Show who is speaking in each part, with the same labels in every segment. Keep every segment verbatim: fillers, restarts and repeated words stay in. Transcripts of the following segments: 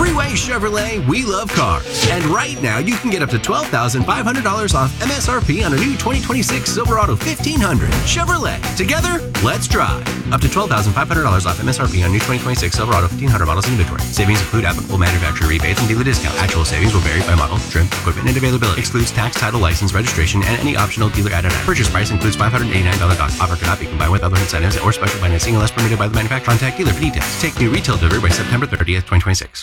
Speaker 1: Freeway Chevrolet, we love cars. And right now, you can get up to twelve thousand five hundred dollars off M S R P on a new twenty twenty-six Silverado fifteen hundred. Chevrolet. Together, let's drive. Up to twelve thousand five hundred dollars off M S R P on new twenty twenty-six Silverado fifteen hundred models in inventory. Savings include applicable manufacturer rebates and dealer discounts. Actual savings will vary by model, trim, equipment, and availability. Excludes tax, title, license, registration, and any optional dealer added on. Purchase price includes five hundred eighty-nine dollars doc. Offer cannot be combined with other incentives or special financing unless permitted by the manufacturer. Contact dealer for details. Take new retail delivery by September thirtieth, twenty twenty-six.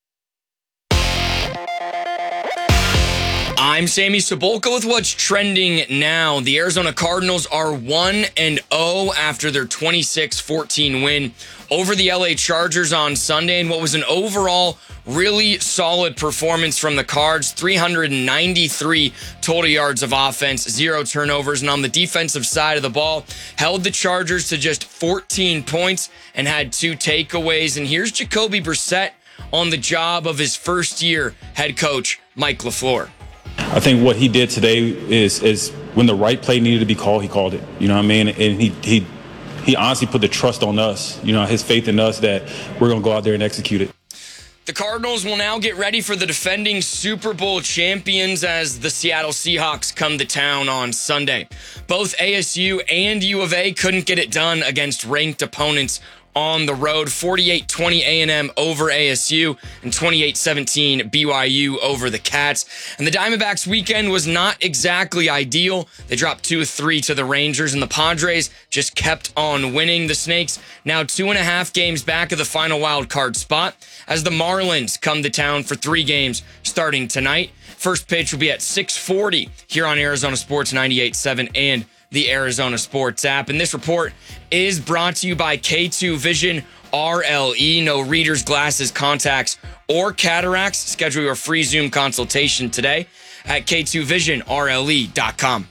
Speaker 2: I'm Sammy Cebulka with what's trending now. The Arizona Cardinals are one and oh after their twenty-six fourteen win over the L A Chargers on Sunday, and what was an overall really solid performance from the Cards. three hundred ninety-three total yards of offense, zero turnovers, and on the defensive side of the ball, held the Chargers to just fourteen points and had two takeaways. And here's Jacoby Brissett on the job of his first year head coach, Mike LaFleur.
Speaker 3: I think what he did today is is when the right play needed to be called, he called it. You know what I mean? And he he he honestly put the trust on us, you know, his faith in us that we're going to go out there and execute it.
Speaker 2: The Cardinals will now get ready for the defending Super Bowl champions as the Seattle Seahawks come to town on Sunday. Both A S U and U of A couldn't get it done against ranked opponents on the road. forty-eight twenty A and M over A S U and twenty-eight seventeen B Y U over the Cats. And the Diamondbacks weekend was not exactly ideal. They dropped two of three to the Rangers, and the Padres just kept on winning. The Snakes now two and a half games back of the final wild card spot as the Marlins come to town for three games starting tonight. First pitch will be at six forty here on Arizona Sports ninety-eight point seven and the Arizona Sports app. And this report is brought to you by K two Vision R L E. No readers, glasses, contacts, or cataracts. Schedule your free Zoom consultation today at K two vision R L E dot com.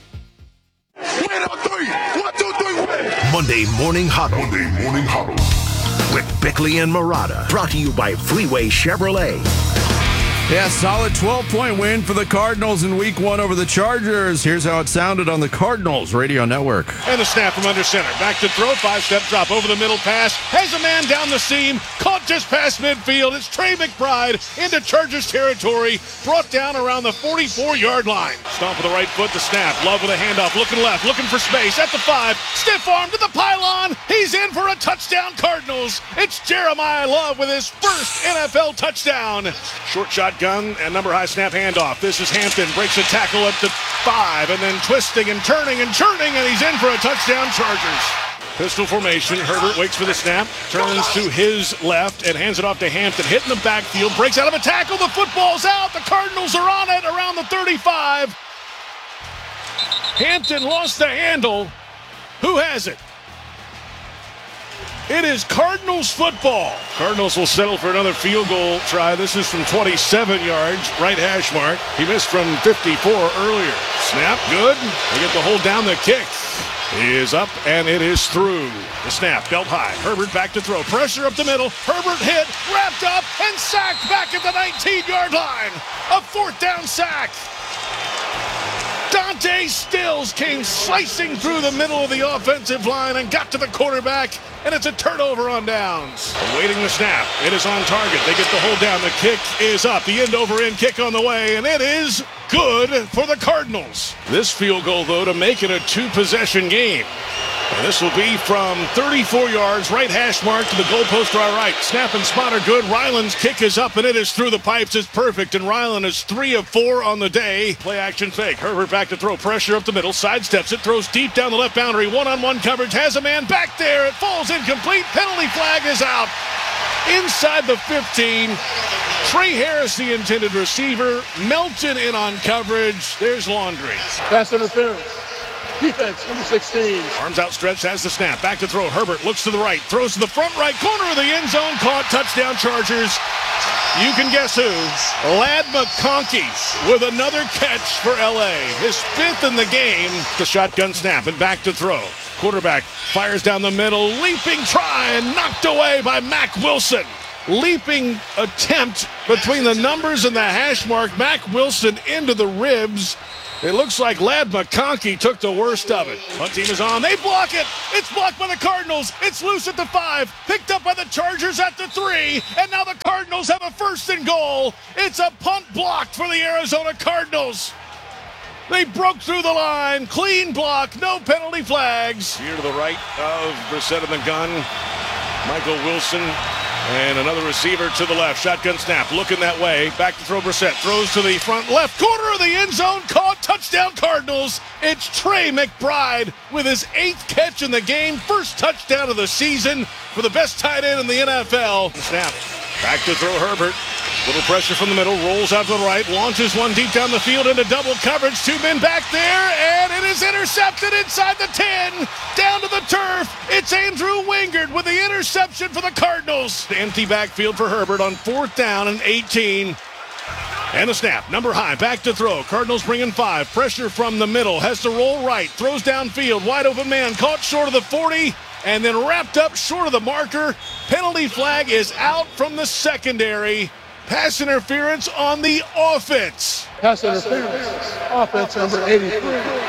Speaker 4: Win on three. One, two, three, win.
Speaker 5: Monday Morning Huddle.
Speaker 4: Monday Morning Huddle.
Speaker 5: With Bickley and Murata. Brought to you by Freeway Chevrolet.
Speaker 6: Yeah, solid twelve-point win for the Cardinals in week one over the Chargers. Here's how it sounded on the Cardinals Radio Network.
Speaker 7: And the snap from under center. Back to throw. Five-step drop over the middle pass. Has a man down the seam. Caught just past midfield. It's Trey McBride into Chargers territory. Brought down around the forty-four-yard line. Stomp with the right foot. The snap. Love with a handoff. Looking left. Looking for space. At the five. Stiff arm to the pylon. He's in for a touchdown, Cardinals. It's Jeremiah Love with his first N F L touchdown. Short shot. Gun and number high snap handoff. This is Hampton. Breaks a tackle at the five and then twisting and turning and churning, and he's in for a touchdown, Chargers. Pistol formation. Herbert waits for the snap. Turns to his left and hands it off to Hampton. Hitting the backfield. Breaks out of a tackle. The football's out. The Cardinals are on it around the thirty-five. Hampton lost the handle. Who has it? It is Cardinals football. Cardinals will settle for another field goal try. This is from twenty-seven yards, right hash mark. He missed from fifty-four earlier. Snap, good. They get the hold down. The kick is up, and it is through. The snap, belt high. Herbert back to throw. Pressure up the middle. Herbert hit, wrapped up, and sacked back at the nineteen-yard line. A fourth down sack. Dante Stills came slicing through the middle of the offensive line and got to the quarterback, and it's a turnover on downs. Awaiting the snap. It is on target. They get the hold down. The kick is up. The end-over-end kick on the way, and it is good for the Cardinals. This field goal, though, to make it a two-possession game. And this will be from thirty-four yards, right hash mark to the goalpost to our right. Snap and spot are good. Ryland's kick is up, and it is through the pipes. It's perfect, and Ryland is three of four on the day. Play action fake. Herbert back to throw. Pressure up the middle. Sidesteps it. Throws deep down the left boundary. One-on-one coverage. Has a man back there. It falls incomplete. Penalty flag is out. Inside the fifteen. Trey Harris, the intended receiver. Melton in on coverage. There's Laundry.
Speaker 8: Pass interference. Defense, number sixteen.
Speaker 7: Arms outstretched, has the snap. Back to throw. Herbert looks to the right. Throws to the front right corner of the end zone. Caught. Touchdown, Chargers. You can guess who. Ladd McConkey with another catch for L A. His fifth in the game. The shotgun snap and back to throw. Quarterback fires down the middle. Leaping try and knocked away by Mack Wilson. Leaping attempt between the numbers and the hash mark. Mack Wilson into the ribs. It looks like Ladd McConkey took the worst of it. Punt team is on. They block it. It's blocked by the Cardinals. It's loose at the five. Picked up by the Chargers at the three. And now the Cardinals have a first and goal. It's a punt blocked for the Arizona Cardinals. They broke through the line. Clean block. No penalty flags. Here to the right of Brissett in the gun. Michael Wilson. And another receiver to the left. Shotgun snap. Looking that way. Back to throw Brissett. Throws to the front left corner of the end zone. Caught. Touchdown Cardinals. It's Trey McBride with his eighth catch in the game. First touchdown of the season for the best tight end in the N F L. Snap. Back to throw Herbert. Little pressure from the middle. Rolls out to the right. Launches one deep down the field into double coverage. Two men back there. And it is intercepted inside the ten. Down to the turf. It's Andrew Wingard with the interception for the Cardinals. The empty backfield for Herbert on fourth down and eighteen. And the snap. Number high. Back to throw. Cardinals bringing five. Pressure from the middle. Has to roll right. Throws downfield. Wide open man. Caught short of the forty. And then wrapped up short of the marker. Penalty flag is out from the secondary. Pass interference on the offense.
Speaker 8: Pass interference. Offense number eighty-three.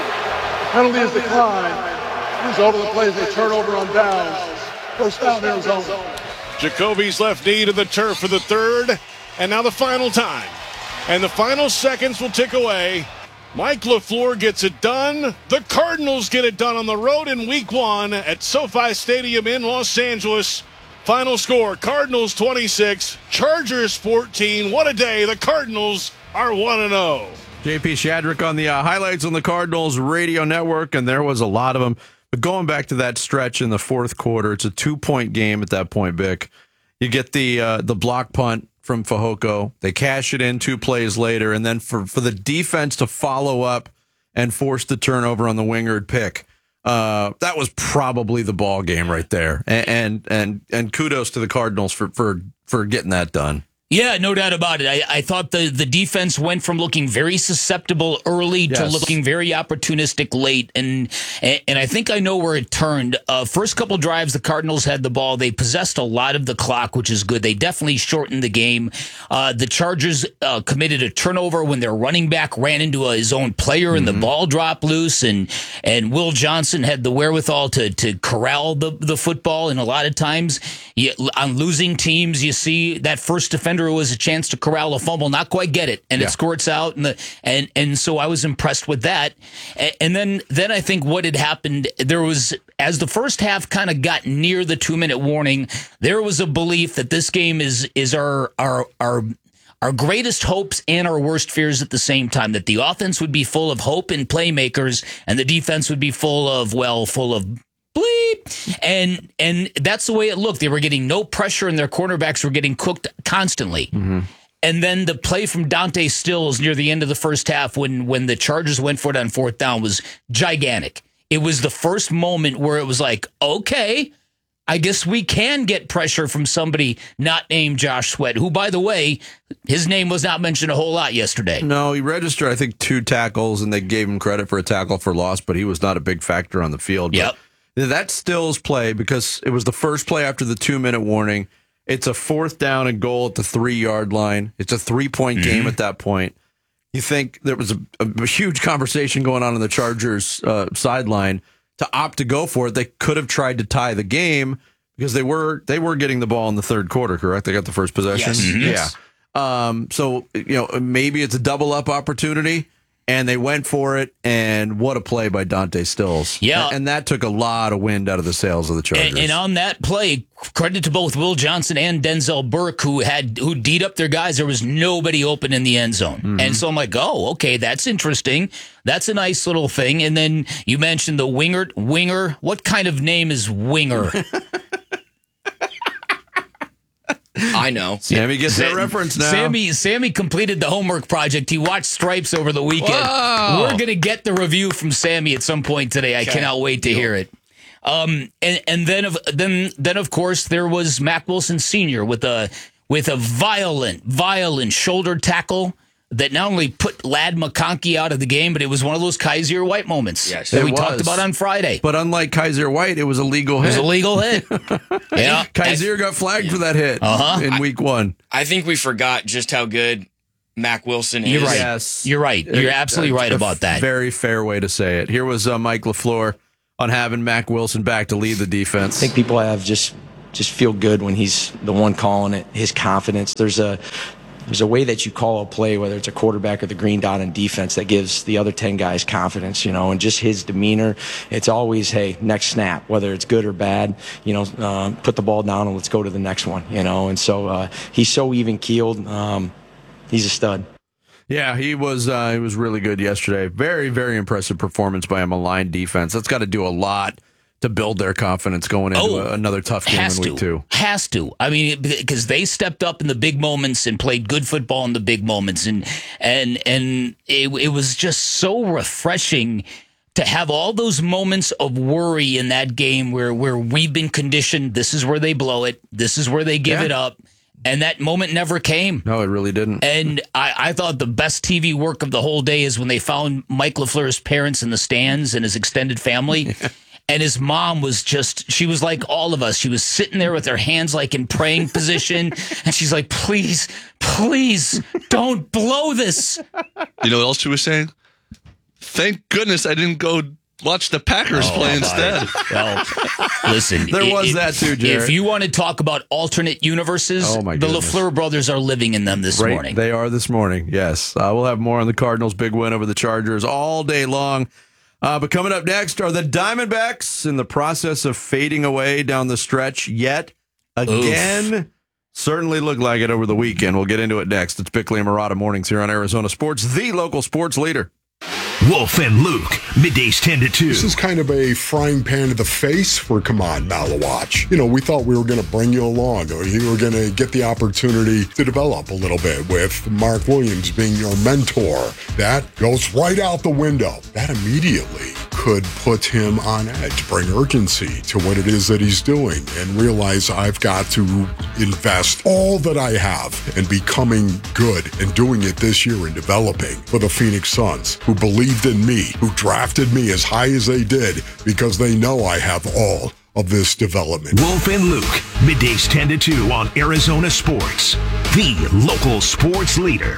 Speaker 8: Penalty is declined. Result of the play is a turnover on downs. First down, Arizona.
Speaker 7: Jacoby's left knee to the turf for the third. And now the final time. And the final seconds will tick away. Mike LaFleur gets it done. The Cardinals get it done on the road in week one at SoFi Stadium in Los Angeles. Final score, Cardinals twenty-six, Chargers fourteen. What a day. The Cardinals are one and oh.
Speaker 6: J P Shadrick on the uh, highlights on the Cardinals radio network, and there was a lot of them. But going back to that stretch in the fourth quarter, it's a two-point game at that point, Vic. You get the uh, the block punt from Fehoko. They cash it in two plays later, and then for, for the defense to follow up and force the turnover on the Wingard pick. Uh, that was probably the ball game right there, and and and, and kudos to the Cardinals for, for for getting that done.
Speaker 9: Yeah, no doubt about it. I, I thought the, the defense went from looking very susceptible early yes. to looking very opportunistic late, and and I think I know where it turned. Uh, first couple drives, the Cardinals had the ball. They possessed a lot of the clock, which is good. They definitely shortened the game. Uh, the Chargers uh, committed a turnover when their running back ran into a, his own player, and mm-hmm. the ball dropped loose, and and Will Johnson had the wherewithal to to corral the, the football, and a lot of times you, on losing teams, you see that first defender was a chance to corral a fumble, not quite get it, and yeah. it squirts out, and the and and so I was impressed with that. And, and then then I think what had happened, there was, as the first half kind of got near the two minute warning, there was a belief that this game is is our our our our greatest hopes and our worst fears at the same time, that the offense would be full of hope and playmakers, and the defense would be full of, well, full of bleep. And and that's the way it looked. They were getting no pressure, and their cornerbacks were getting cooked constantly. Mm-hmm. And then the play from Dante Stills near the end of the first half, when when the Chargers went for it on fourth down, was gigantic. It was the first moment where it was like, okay, I guess we can get pressure from somebody not named Josh Sweat, who, by the way, his name was not mentioned a whole lot yesterday.
Speaker 6: No, he registered, I think, two tackles, and they gave him credit for a tackle for loss, but he was not a big factor on the field.
Speaker 9: Yep.
Speaker 6: But that Stills play, because it was the first play after the two-minute warning. It's a fourth down and goal at the three-yard line. It's a three-point mm-hmm. game at that point. You think there was a, a huge conversation going on in the Chargers uh, sideline to opt to go for it. They could have tried to tie the game because they were they were getting the ball in the third quarter, correct? They got the first possession?
Speaker 9: Yes. Mm-hmm.
Speaker 6: Yeah. Um, so, you know, maybe it's a double-up opportunity. And they went for it, and what a play by Dante Stills.
Speaker 9: Yeah.
Speaker 6: And that took a lot of wind out of the sails of the Chargers.
Speaker 9: And, and on that play, credit to both Will Johnson and Denzel Burke, who had who D'd up their guys. There was nobody open in the end zone. Mm-hmm. And so I'm like, oh, okay, that's interesting. That's a nice little thing. And then you mentioned the winger. Winger. What kind of name is Winger?
Speaker 2: I know.
Speaker 6: Sammy gets that reference now.
Speaker 9: Sammy Sammy completed the homework project. He watched Stripes over the weekend. Whoa. We're going to get the review from Sammy at some point today. I okay. cannot wait to hear it. Um, and and then of then then of course there was Mack Wilson Senior with a with a violent violent shoulder tackle that not only put Ladd McConkey out of the game, but it was one of those Kaiser White moments
Speaker 2: yes,
Speaker 9: that we
Speaker 6: was.
Speaker 9: talked about on Friday.
Speaker 6: But unlike Kaiser White, it was a legal hit.
Speaker 9: It was a legal hit. Yeah,
Speaker 6: Kaiser got flagged yeah. for that hit uh-huh. in week one.
Speaker 2: I think we forgot just how good Mac Wilson is.
Speaker 9: You're right.
Speaker 6: Yes.
Speaker 9: You're right. You're absolutely right about that.
Speaker 6: Very fair way to say it. Here was uh, Mike LaFleur on having Mac Wilson back to lead the defense.
Speaker 10: I think people have just just feel good when he's the one calling it. His confidence. There's a there's a way that you call a play, whether it's a quarterback or the green dot in defense, that gives the other ten guys confidence, you know, and just his demeanor. It's always, hey, next snap, whether it's good or bad, you know, uh, put the ball down and let's go to the next one, you know. And so uh, he's so even keeled. Um, He's a stud.
Speaker 6: Yeah, he was uh, he was really good yesterday. Very, very impressive performance by a maligned defense. That's got to do a lot to build their confidence going into
Speaker 9: Oh,
Speaker 6: a, another tough game
Speaker 9: Has
Speaker 6: in week
Speaker 9: to.
Speaker 6: two.
Speaker 9: Has to. I mean, because they stepped up in the big moments and played good football in the big moments, and and and it, it was just so refreshing to have all those moments of worry in that game where where we've been conditioned. This is where they blow it. This is where they give
Speaker 6: Yeah.
Speaker 9: it up. And that moment never came.
Speaker 6: No, it really didn't.
Speaker 9: And I, I thought the best T V work of the whole day is when they found Mike LaFleur's parents in the stands and his extended family. Yeah. And his mom was just, she was like all of us. She was sitting there with her hands like in praying position. And she's like, please, please don't blow this.
Speaker 11: You know what else she was saying? Thank goodness I didn't go watch the Packers
Speaker 9: oh,
Speaker 11: play instead.
Speaker 9: Well, listen.
Speaker 6: There
Speaker 9: it,
Speaker 6: was
Speaker 9: it,
Speaker 6: that too, Jared.
Speaker 9: If you want to talk about alternate universes,
Speaker 6: oh my
Speaker 9: the
Speaker 6: goodness.
Speaker 9: LaFleur brothers are living in them this
Speaker 6: right,
Speaker 9: morning.
Speaker 6: They are this morning, yes. Uh, we'll have more on the Cardinals' big win over the Chargers all day long. Uh, but coming up next are the Diamondbacks in the process of fading away down the stretch yet again. Oof. Certainly looked like it over the weekend. We'll get into it next. It's Bickley and Marotta Mornings here on Arizona Sports, the local sports leader.
Speaker 5: Wolf and Luke, middays ten to two.
Speaker 4: This is kind of a frying pan to the face for Come On Malawatch. You know, we thought we were going to bring you along, or you were going to get the opportunity to develop a little bit with Mark Williams being your mentor. That goes right out the window. That immediately could put him on edge, bring urgency to what it is that he's doing, and realize I've got to invest all that I have in becoming good and doing it this year and developing for the Phoenix Suns, who believed in me, who drafted me as high as they did because they know I have all of this development.
Speaker 5: Wolf and Luke, middays ten to two on Arizona Sports, the local sports leader.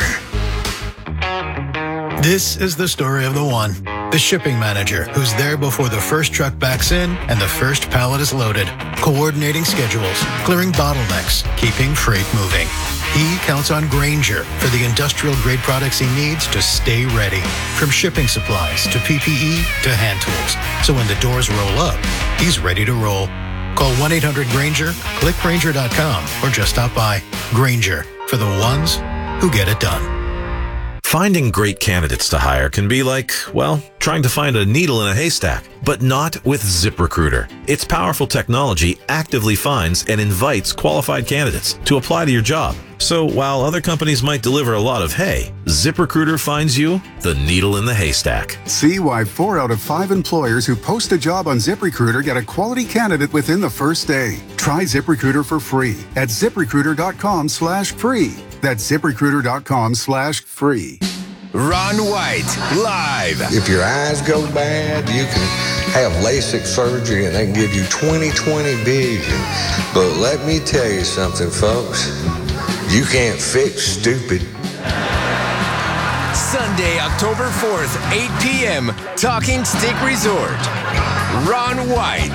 Speaker 12: This is the story of the one, the shipping manager, who's there before the first truck backs in and the first pallet is loaded, coordinating schedules, clearing bottlenecks, keeping freight moving. He counts on Grainger for the industrial-grade products he needs to stay ready, from shipping supplies to P P E to hand tools. So when the doors roll up, he's ready to roll. Call one eight hundred Grainger, click Grainger dot com, or just stop by. Grainger, for the ones who get it done.
Speaker 13: Finding great candidates to hire can be like, well, trying to find a needle in a haystack, but not with ZipRecruiter. Its powerful technology actively finds and invites qualified candidates to apply to your job. So while other companies might deliver a lot of hay, ZipRecruiter finds you the needle in the haystack.
Speaker 14: See why four out of five employers who post a job on ZipRecruiter get a quality candidate within the first day. Try ZipRecruiter for free at ZipRecruiter.com slash free. That's ZipRecruiter.com slash free.
Speaker 15: Ron White, live.
Speaker 16: If your eyes go bad, you can have LASIK surgery and they can give you twenty twenty vision. But let me tell you something, folks. You can't fix stupid.
Speaker 15: Sunday, October fourth, eight p.m., Talking Stick Resort. Ron White,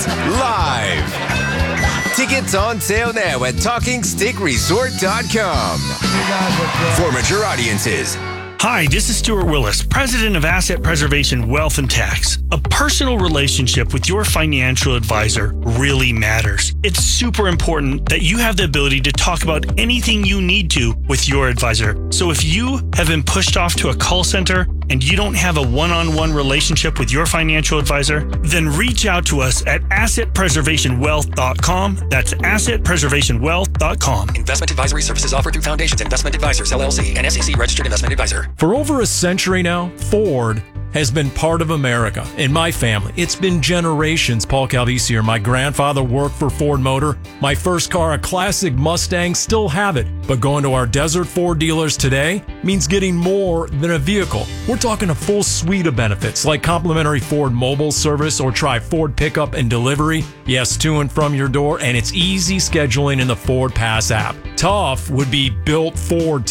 Speaker 15: live. Tickets on sale now at talking stick resort dot com. For mature audiences.
Speaker 17: Hi, this is Stuart Willis, President of Asset Preservation Wealth and Tax. A personal relationship with your financial advisor really matters. It's super important that you have the ability to talk about anything you need to with your advisor. So if you have been pushed off to a call center and you don't have a one-on-one relationship with your financial advisor, then reach out to us at asset preservation wealth dot com. That's asset preservation wealth dot com.
Speaker 18: Investment advisory services offered through Foundations Investment Advisors, L L C, and S E C registered investment advisor.
Speaker 19: For over a century now, Ford has been part of America. In my family, it's been generations. Paul Calvisi here. My grandfather worked for Ford Motor. My first car, a classic Mustang, still have it. But going to our Desert Ford dealers today means getting more than a vehicle. We're talking a full suite of benefits like complimentary Ford mobile service or try Ford pickup and delivery. Yes, to and from your door, and it's easy scheduling in the Ford Pass app. Tough would be built Ford tough.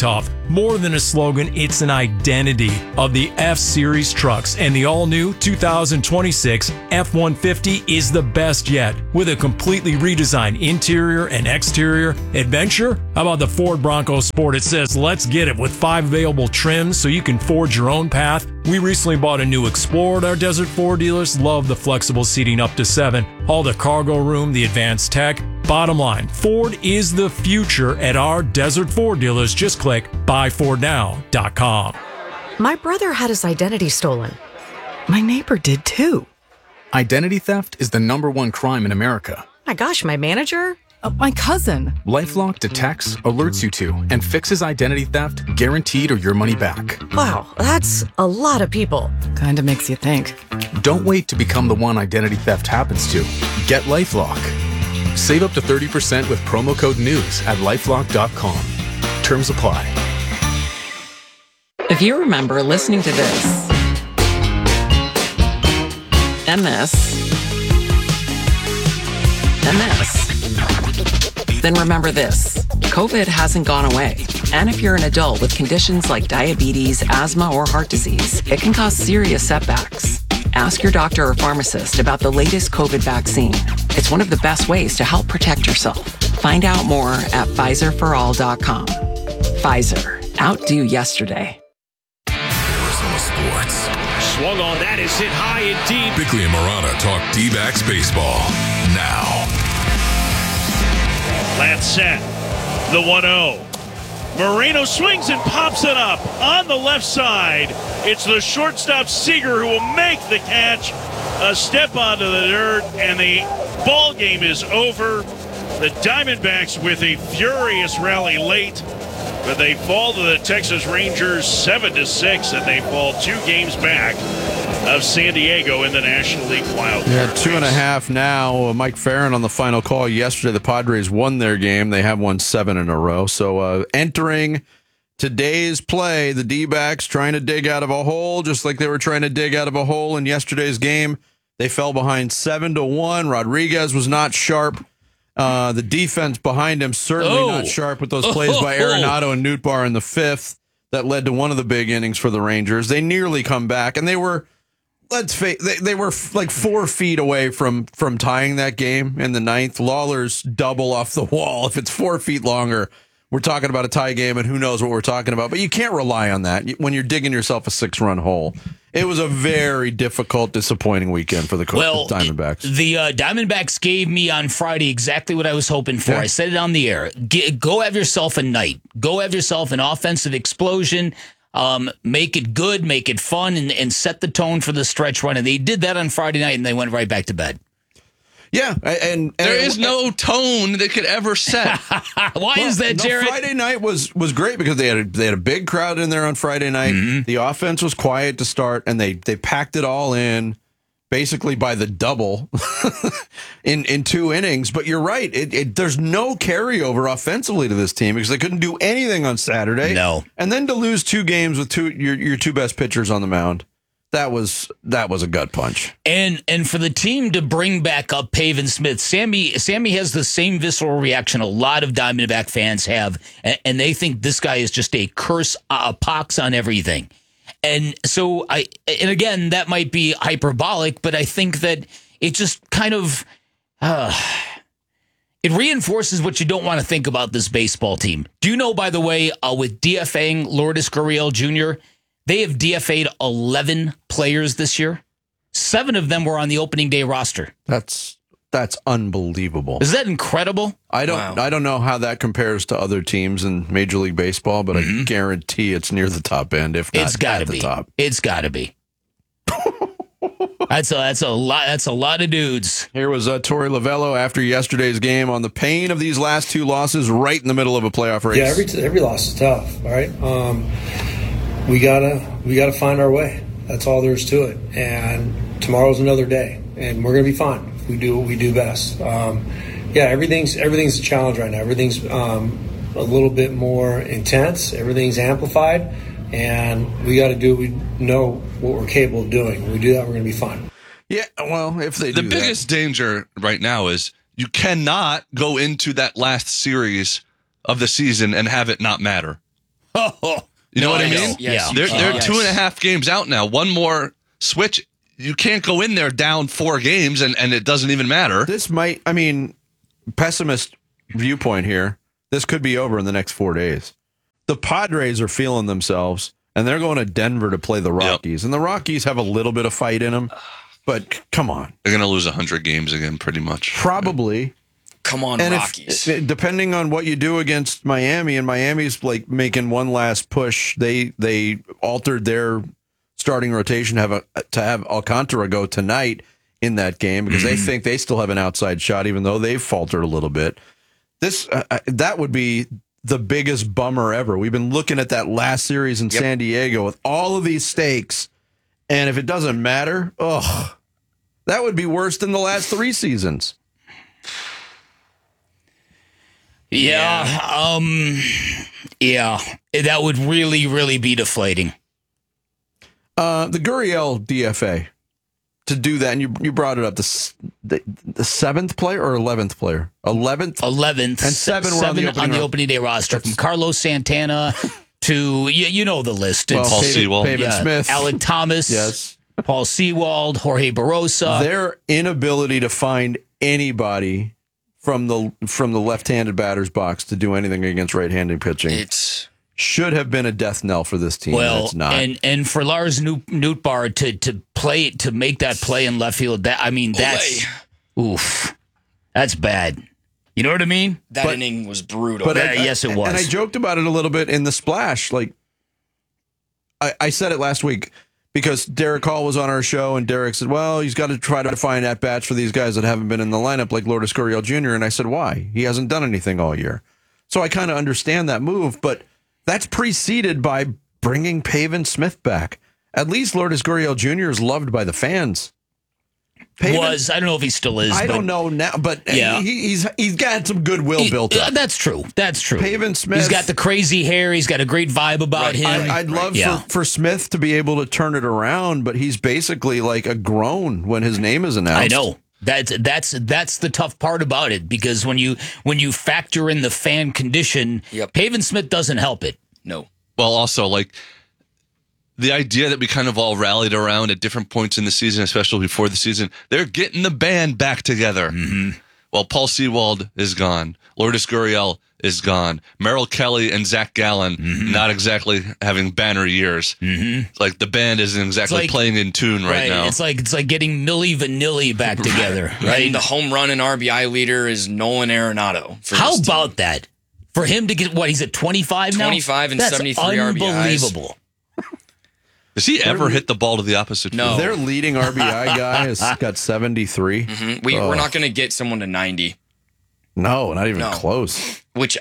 Speaker 19: More than a slogan, it's an identity of the F-Series trucks, and the all-new two thousand twenty-six F one fifty is the best yet, with a completely redesigned interior and exterior. Adventure? How about the Ford Bronco Sport? It says, let's get it, with five available trims so you can forge your own path. We recently bought a new Explorer at our Desert Ford dealers. Love the flexible seating up to seven, all the cargo room, the advanced tech. Bottom line, Ford is the future at our Desert Ford dealers. Just click buy ford now dot com.
Speaker 20: My brother had his identity stolen. My neighbor did too.
Speaker 21: Identity theft is the number one crime in America.
Speaker 20: My gosh, my manager?
Speaker 21: Uh, my cousin. LifeLock detects, alerts you to, and fixes identity theft, guaranteed or your money back.
Speaker 20: Wow, that's a lot of people.
Speaker 21: Kinda makes you think. Don't wait to become the one identity theft happens to. Get LifeLock. Save up to thirty percent with promo code NEWS at lifelock dot com. Terms apply.
Speaker 22: If you remember listening to this, M S, M S, then remember this. COVID hasn't gone away. And if you're an adult with conditions like diabetes, asthma, or heart disease, it can cause serious setbacks. Ask your doctor or pharmacist about the latest COVID vaccine. It's one of the best ways to help protect yourself. Find out more at Pfizer for all dot com. Pfizer. Outdo yesterday.
Speaker 23: Arizona Sports.
Speaker 24: Swung on, that is hit high and deep.
Speaker 23: Bickley and Morana talk D-backs baseball now.
Speaker 7: Lance set. The one oh. Moreno swings and pops it up on the left side. It's the shortstop Seager who will make the catch. A step onto the dirt, and the ball game is over. The Diamondbacks with a furious rally late, but they fall to the Texas Rangers seven to six, and they fall two games back of San Diego in the National League Wild.
Speaker 6: Yeah, two and a half now. Uh, Mike Farron on the final call yesterday. The Padres won their game. They have won seven in a row. So uh, entering today's play, the D-backs trying to dig out of a hole, just like they were trying to dig out of a hole in yesterday's game. They fell behind seven to one. Rodriguez was not sharp. Uh, the defense behind him certainly
Speaker 9: Oh.
Speaker 6: not sharp with those plays by Arenado and Nootbaar in the fifth that led to one of the big innings for the Rangers. They nearly come back, and they were, let's face, they, they were f- like four feet away from from tying that game in the ninth. Lawler's double off the wall. If it's four feet longer, we're talking about a tie game, and who knows what we're talking about. But you can't rely on that when you're digging yourself a six-run hole. It was a very difficult, disappointing weekend for the Co-
Speaker 9: Well,
Speaker 6: Diamondbacks.
Speaker 9: The uh, Diamondbacks gave me on Friday exactly what I was hoping for.
Speaker 6: Yeah.
Speaker 9: I said it on the air. Get, go have yourself a night. Go have yourself an offensive explosion. Um, make it good, make it fun, and, and set the tone for the stretch run. And they did that on Friday night, and they went right back to bed.
Speaker 6: Yeah, and, and
Speaker 11: there is no tone they could ever set.
Speaker 9: Why is that,
Speaker 6: no,
Speaker 9: Jared?
Speaker 6: Friday night was was great because they had a, they had a big crowd in there on Friday night.
Speaker 9: Mm-hmm.
Speaker 6: The offense was quiet to start, and they they packed it all in, basically by the double in in two innings. But you're right; it, it, there's no carryover offensively to this team because they couldn't do anything on Saturday.
Speaker 9: No,
Speaker 6: and then to lose two games with two your your two best pitchers on the mound. That was that was a gut punch.
Speaker 9: And and for the team to bring back up Pavin Smith, Sammy Sammy has the same visceral reaction a lot of Diamondback fans have, and, and they think this guy is just a curse, a pox on everything. And so I and again that might be hyperbolic, but I think that it just kind of uh, it reinforces what you don't want to think about this baseball team. Do you know, by the way, uh, with DFAing Lourdes Gurriel Junior, they have D F A'd eleven players this year. Seven of them were on the opening day roster.
Speaker 6: That's that's unbelievable.
Speaker 9: Is that incredible?
Speaker 6: I don't
Speaker 9: Wow.
Speaker 6: I don't know how that compares to other teams in Major League Baseball, but I guarantee it's near the top end, if not
Speaker 9: It's got to
Speaker 6: at the
Speaker 9: be.
Speaker 6: top.
Speaker 9: It's got to be. That's a that's a lot. That's a lot of dudes.
Speaker 6: Here was uh, Torey Lovello after yesterday's game on the pain of these last two losses, right in the middle of a playoff race.
Speaker 25: Yeah, every every loss is tough, right? Um, we gotta we gotta find our way. That's all there is to it. And tomorrow's another day, and we're gonna be fine if we do what we do best. Um, yeah, everything's everything's a challenge right now. Everything's um, a little bit more intense. Everything's amplified, and we got to do what we know what we're capable of doing. When we do that, we're gonna be fine.
Speaker 6: Yeah, well, if they
Speaker 11: the
Speaker 6: do
Speaker 11: biggest danger right now is you cannot go into that last series of the season and have it not matter. You know
Speaker 9: No,
Speaker 11: what I
Speaker 9: I know.
Speaker 11: mean?
Speaker 9: Yes,
Speaker 11: they're
Speaker 9: you
Speaker 11: they're
Speaker 9: can.
Speaker 11: two and a
Speaker 9: Yes.
Speaker 11: half games out now. One more switch, you can't go in there down four games, and, and it doesn't even matter.
Speaker 6: This might, I mean, pessimist viewpoint here. This could be over in the next four days. The Padres are feeling themselves, and they're going to Denver to play the Rockies. And the Rockies have a little bit of fight in them, but come on.
Speaker 11: They're going to lose one hundred games again, pretty much.
Speaker 6: Probably.
Speaker 1: Come on,
Speaker 6: And
Speaker 1: Rockies.
Speaker 6: if, depending on what you do against Miami, and Miami's like making one last push, they they altered their starting rotation have a, to have Alcantara go tonight in that game because they think they still have an outside shot, even though they've faltered a little bit. This uh, that would be the biggest bummer ever. We've been looking at that last series in
Speaker 1: Yep.
Speaker 6: San Diego with all of these stakes, and if it doesn't matter, ugh, that would be worse than the last three seasons.
Speaker 9: Yeah, um, yeah, that would really, really be deflating.
Speaker 6: Uh, the Gurriel D F A to do that, and you you brought it up. The s- the, the seventh player or eleventh player, eleventh,
Speaker 9: eleventh,
Speaker 6: and seven, were on the opening,
Speaker 9: on the
Speaker 6: roster.
Speaker 9: opening day roster, from Carlos Santana to you, you know the list.
Speaker 6: Well,
Speaker 9: It's
Speaker 11: Paul
Speaker 6: Pavin-
Speaker 11: Sewald.
Speaker 6: Pavin
Speaker 9: yeah,
Speaker 6: Smith,
Speaker 9: Alec Thomas,
Speaker 6: yes.
Speaker 9: Paul Sewald, Jorge Barosa.
Speaker 6: Their inability to find anybody from the from the left-handed batter's box to do anything against right-handed pitching
Speaker 1: It's
Speaker 6: should have been a death knell for this team. and
Speaker 9: Well,
Speaker 6: it's not.
Speaker 9: and and for Lars Noot- Nootbaar to to play to make that play in left field, that I mean that's oof, that's bad. You know what I mean?
Speaker 1: that
Speaker 6: But-
Speaker 1: inning was brutal.
Speaker 6: But
Speaker 9: Yeah,
Speaker 6: I-
Speaker 9: yes, it was.
Speaker 6: And I joked about it a little bit in the splash. Like I, I said it last week because Derek Hall was on our show, and Derek said, "Well, he's got to try to find at bats for these guys that haven't been in the lineup, like Lourdes Gurriel Junior" And I said, "Why? He hasn't done anything all year." So I kind of understand that move, but that's preceded by bringing Pavin Smith back. At least Lourdes Gurriel Junior is loved by the fans. Pavin-
Speaker 9: was I don't know if he still is.
Speaker 6: I
Speaker 9: but
Speaker 6: don't know now, but
Speaker 9: Yeah.
Speaker 6: he, he's he's got some goodwill
Speaker 9: he-
Speaker 6: built up.
Speaker 9: uh, That's true. That's true.
Speaker 6: Pavin Smith.
Speaker 9: He's got the crazy hair. He's got a great vibe about him.
Speaker 6: I, I'd love
Speaker 9: Yeah.
Speaker 6: for, for Smith to be able to turn it around, but he's basically like a groan when his name is announced.
Speaker 9: I know. That's that's that's the tough part about it, because when you when you factor in the fan condition,
Speaker 1: Yep.
Speaker 9: Pavin Smith doesn't help it.
Speaker 1: no.
Speaker 11: Well, also, like, the idea that we kind of all rallied around at different points in the season, especially before the season, they're getting the band back together.
Speaker 9: Mm-hmm.
Speaker 11: Well, Paul Sewald is gone. Lourdes Gurriel is gone. Merrill Kelly and Zach Gallen
Speaker 9: Mm-hmm.
Speaker 11: not exactly having banner years.
Speaker 9: Mm-hmm.
Speaker 11: Like, the band isn't exactly
Speaker 9: like-
Speaker 11: playing in tune right, now.
Speaker 9: It's like it's like getting Milli Vanilli back together, right?
Speaker 1: And the home run and R B I leader is Nolan Arenado. For
Speaker 9: How
Speaker 1: this team.
Speaker 9: about that? For him to get what he's at twenty-five now?
Speaker 1: twenty-five and
Speaker 9: That's
Speaker 1: seventy-three R B Is.
Speaker 9: unbelievable.
Speaker 11: Does he ever hit the ball to the opposite
Speaker 1: No.
Speaker 11: field?
Speaker 6: Their leading R B I guy has got seventy-three.
Speaker 1: Mhm. We,
Speaker 6: Oh.
Speaker 1: We're not going to get someone to ninety,
Speaker 6: No, not even
Speaker 1: No.
Speaker 6: close.
Speaker 1: which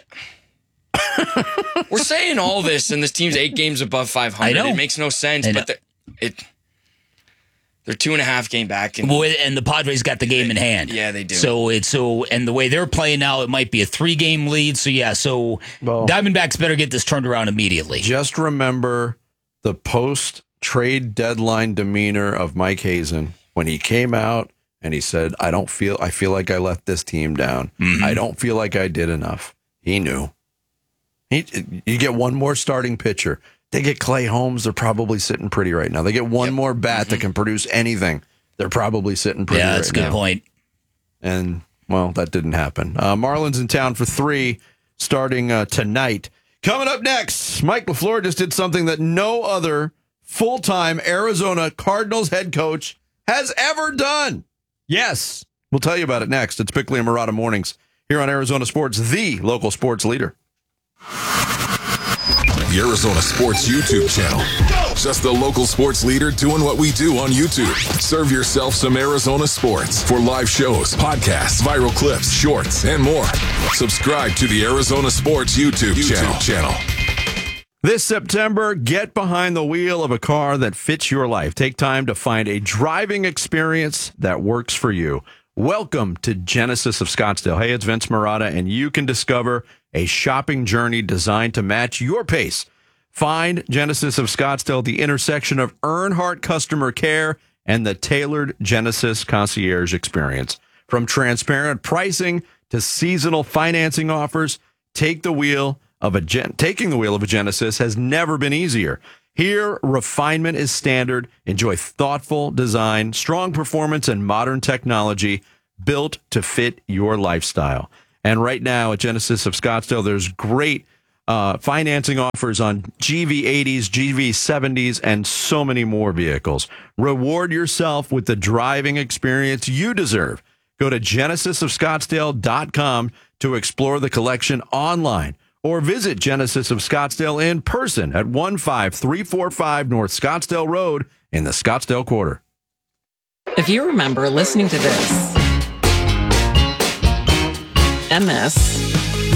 Speaker 1: we're saying all this, and this team's eight games above five hundred.
Speaker 9: I know.
Speaker 1: It makes no sense,
Speaker 9: I know.
Speaker 1: but they're, it they're two and a half game back. And
Speaker 9: Well, and the Padres got the game in hand.
Speaker 1: Yeah, they do.
Speaker 9: So it's so, and the way they're playing now, it might be a three game lead. So yeah, so
Speaker 6: Well-
Speaker 9: Diamondbacks better get this turned around immediately.
Speaker 6: Just remember the post trade deadline demeanor of Mike Hazen when he came out and he said, I don't feel, I feel like I let this team down.
Speaker 9: Mm-hmm.
Speaker 6: I don't feel like I did enough. He knew. He, you get one more starting pitcher. They get Clay Holmes. They're probably sitting pretty right now. They get one more bat that can produce anything. They're probably sitting pretty
Speaker 9: Mm-hmm. Yeah,
Speaker 6: right
Speaker 9: that's a good
Speaker 6: now.
Speaker 9: point.
Speaker 6: And, well, that didn't happen. Uh, Marlins in town for three starting uh, tonight. Coming up next, Mike LaFleur just did something that no other full-time Arizona Cardinals head coach has ever done. Yes. We'll tell you about it next. It's Bickley and Murata Mornings here on Arizona Sports, the local sports leader.
Speaker 23: The Arizona Sports YouTube channel. Just the local sports leader doing what we do on YouTube. Serve yourself some Arizona sports for live shows, podcasts, viral clips, shorts, and more. Subscribe to the Arizona Sports YouTube, YouTube channel.
Speaker 6: This September, get behind the wheel of a car that fits your life. Take time to find a driving experience that works for you. Welcome to Genesis of Scottsdale. Hey, it's Vince Murata, and you can discover a shopping journey designed to match your pace. Find Genesis of Scottsdale at the intersection of Earnhardt Customer Care and the tailored Genesis Concierge experience. From transparent pricing to seasonal financing offers, take the wheel of a gen- taking the wheel of a Genesis has never been easier. Here, refinement is standard. Enjoy thoughtful design, strong performance, and modern technology built to fit your lifestyle. And right now at Genesis of Scottsdale, there's great uh, financing offers on G V eighties, G V seventies, and so many more vehicles. Reward yourself with the driving experience you deserve. Go to genesis of scottsdale dot com to explore the collection online, or visit Genesis of Scottsdale in person at one five three four five North Scottsdale Road in the Scottsdale Quarter.
Speaker 22: If you remember listening to this, and this,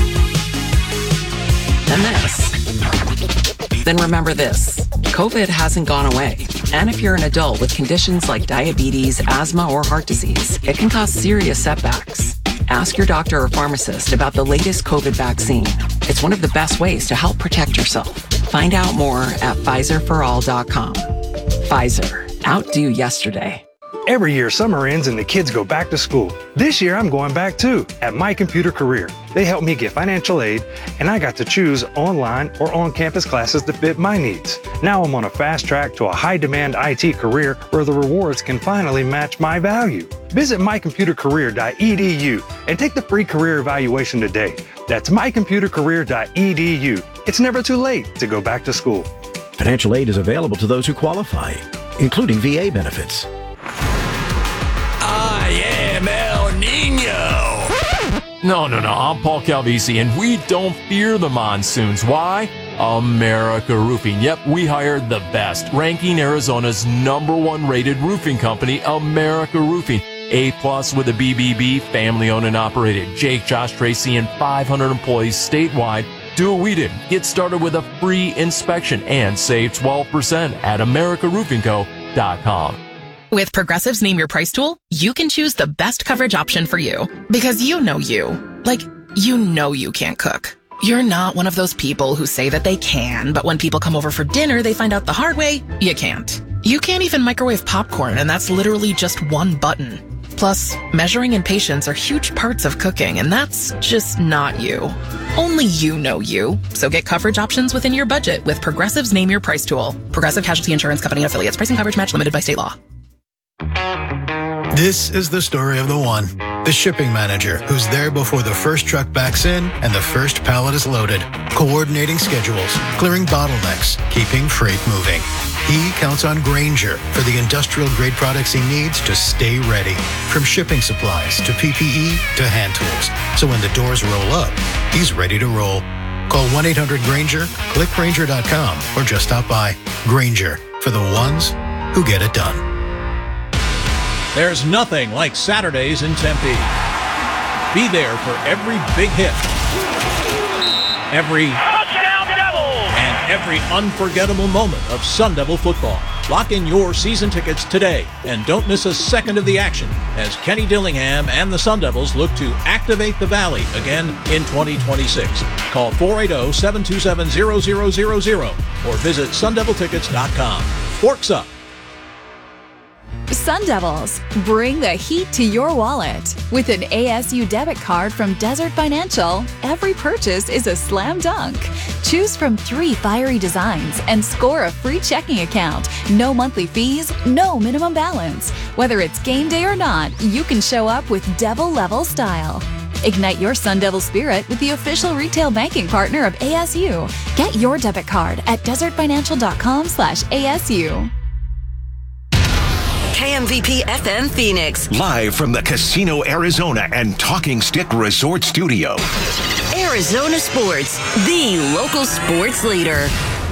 Speaker 22: and this, then remember this. COVID hasn't gone away. And if you're an adult with conditions like diabetes, asthma, or heart disease, it can cause serious setbacks. Ask your doctor or pharmacist about the latest COVID vaccine. It's one of the best ways to help protect yourself. Find out more at Pfizer for all dot com. Pfizer. Outdo yesterday.
Speaker 2: Every year, summer ends and the kids go back to school. This year, I'm going back too, at My Computer Career. They helped me get financial aid, and I got to choose online or on-campus classes that fit my needs. Now I'm on a fast track to a high-demand I T career where the rewards can finally match my value. Visit my computer career dot e d u and take the free career evaluation today. That's my computer career dot e d u. It's never too late to go back to school.
Speaker 3: Financial aid is available to those who qualify, including V A benefits.
Speaker 19: I am El Nino. No, no, no. I'm Paul Calvisi, and we don't fear the monsoons. Why? America Roofing. Yep, we hired the best, ranking Arizona's number one rated roofing company, America Roofing. A plus with a B B B, family owned and operated. Jake, Josh, Tracy, and five hundred employees statewide. Do what we did. Get started with a free inspection and save twelve percent at america roofing co dot com.
Speaker 4: With Progressive's Name Your Price tool, you can choose the best coverage option for you. Because you know you. Like, you know you can't cook. You're not one of those people who say that they can, but when people come over for dinner, they find out the hard way, you can't. You can't even microwave popcorn, and that's literally just one button. Plus, measuring and patience are huge parts of cooking, and that's just not you. Only you know you. So get coverage options within your budget with Progressive's Name Your Price tool. Progressive Casualty Insurance Company and affiliates. Pricing coverage match limited by state law.
Speaker 12: This is the story of the one. The shipping manager who's there before the first truck backs in and the first pallet is loaded, coordinating schedules, clearing bottlenecks, keeping freight moving. He counts on Grainger for the industrial-grade products he needs to stay ready, from shipping supplies to P P E to hand tools. So when the doors roll up, he's ready to roll. Call one eight hundred Grainger, click Grainger dot com, or just stop by. Grainger, for the ones who get it done.
Speaker 8: There's nothing like Saturdays in Tempe. Be there for every big hit, every touchdown Devils, and every unforgettable moment of Sun Devil football. Lock in your season tickets today and don't miss a second of the action as Kenny Dillingham and the Sun Devils look to activate the Valley again in twenty twenty-six. Call four eight zero, seven two seven, zero zero zero zero or visit sun devil tickets dot com. Forks up.
Speaker 10: Sun Devils, bring the heat to your wallet. With an A S U debit card from Desert Financial, every purchase is a slam dunk. Choose from three fiery designs and score a free checking account. No monthly fees, no minimum balance. Whether it's game day or not, you can show up with Devil level style. Ignite your Sun Devil spirit with the official retail banking partner of A S U. Get your debit card at desert financial dot com slash A S U.
Speaker 26: K M V P F M Phoenix.
Speaker 5: Live from the Casino Arizona and Talking Stick Resort Studio.
Speaker 26: Arizona Sports, the local sports leader.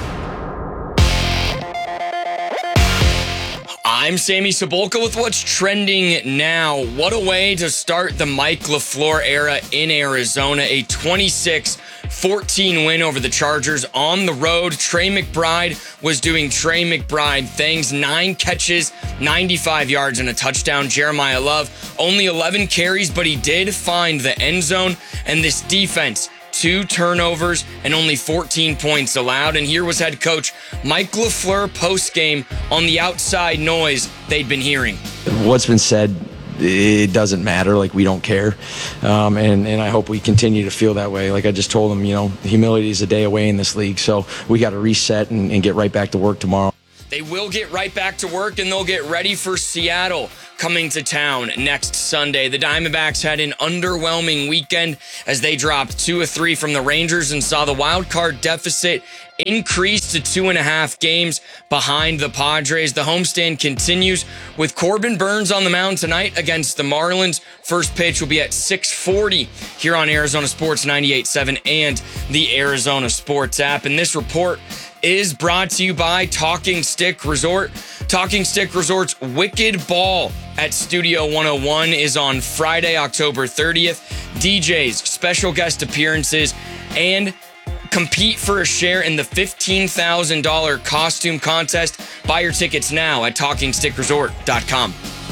Speaker 1: I'm Sammy Sabolka with what's trending now. What a way to start the Mike LaFleur era in Arizona. A twenty-six fourteen win over the Chargers on the road. Trey McBride was doing Trey McBride things. Nine catches, ninety-five yards, and a touchdown. Jeremiah Love, only eleven carries, but he did find the end zone. And this defense, two turnovers and only fourteen points allowed. And here was head coach Mike LaFleur post-game on the outside noise they'd been hearing.
Speaker 27: What's been said
Speaker 13: it doesn't matter. Like, we don't care. Um, and, and I hope we continue to feel that way. Like I just told them, you know, humility is a day away in this league. So we got to reset and, and get right back to work tomorrow.
Speaker 1: They will get right back to work, and they'll get ready for Seattle coming to town next Sunday. The Diamondbacks had an underwhelming weekend as they dropped two of three from the Rangers and saw the wild card deficit increase to two and a half games behind the Padres. The homestand continues with Corbin Burnes on the mound tonight against the Marlins. First pitch will be at six forty here on Arizona Sports ninety-eight point seven and the Arizona Sports app. And this report is brought to you by Talking Stick Resort. Talking Stick Resort's Wicked Ball at Studio one oh one is on Friday, October thirtieth. D Js, special guest appearances, and compete for a share in the fifteen thousand dollars costume contest. Buy your tickets now at talking stick resort dot com.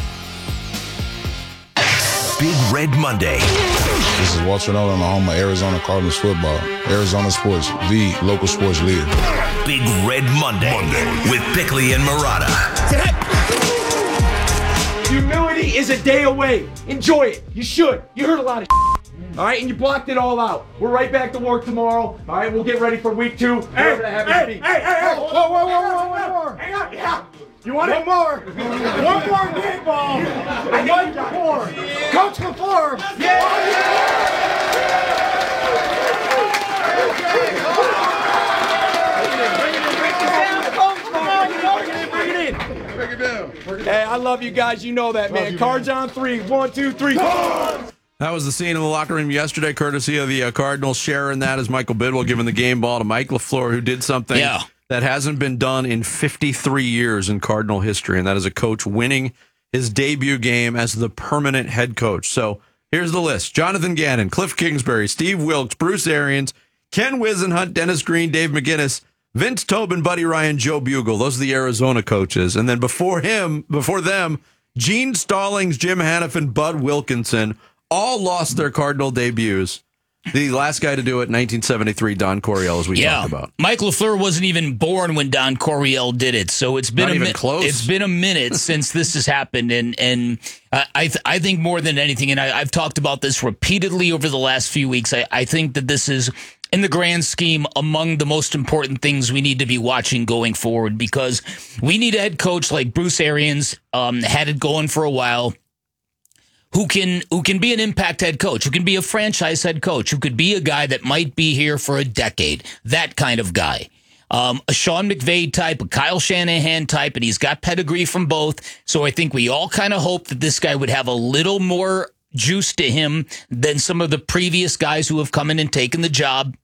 Speaker 5: Big Red Monday.
Speaker 14: This is Walter Nolan, I'm the home of Arizona Cardinals football. Arizona Sports, the local sports leader.
Speaker 5: Big Red Monday, Monday. With Bickley and Murata.
Speaker 15: Humility is a day away. Enjoy it. You should. You heard a lot of all right, and you blocked it all out. We're right back to work tomorrow. All right, we'll get ready for week two. Hey, hey, hey, hey, hey, whoa, whoa, whoa, whoa, whoa, whoa. Hang on, yeah. You want one it? more? One more game ball. I need LaFleur. Coach LaFleur. Yeah. Hey, I love you guys. You know that, man. Cards on three. One, two, three.
Speaker 6: That was the scene in the locker room yesterday, courtesy of the uh, Cardinals. Sharing that is Michael Bidwell giving the game ball to Mike LaFleur, who did something
Speaker 9: yeah.
Speaker 6: that hasn't been done in fifty-three years in Cardinal history, and that is a coach winning his debut game as the permanent head coach. So here's the list. Jonathan Gannon, Cliff Kingsbury, Steve Wilkes, Bruce Arians, Ken Wisenhunt, Dennis Green, Dave McGinnis, Vince Tobin, Buddy Ryan, Joe Bugle. Those are the Arizona coaches. And then before him, before them, Gene Stallings, Jim Hanifin, Bud Wilkinson, all lost their Cardinal debuts. The last guy to do it in nineteen seventy-three, Don Coryell, as we
Speaker 9: yeah.
Speaker 6: talked about.
Speaker 9: Mike LaFleur wasn't even born when Don Coryell did it, so it's been
Speaker 6: Not
Speaker 9: a
Speaker 6: even
Speaker 9: mi-
Speaker 6: close.
Speaker 9: It's been a minute since this has happened, and and I th- I think more than anything, and I, I've talked about this repeatedly over the last few weeks. I, I think that this is, in the grand scheme, among the most important things we need to be watching going forward, because we need a head coach like Bruce Arians, um, had it going for a while, who can who can be an impact head coach, who can be a franchise head coach, who could be a guy that might be here for a decade, that kind of guy. Um, a Sean McVay type, a Kyle Shanahan type, and he's got pedigree from both. So I think we all kind of hope that this guy would have a little more juice to him than some of the previous guys who have come in and taken the job.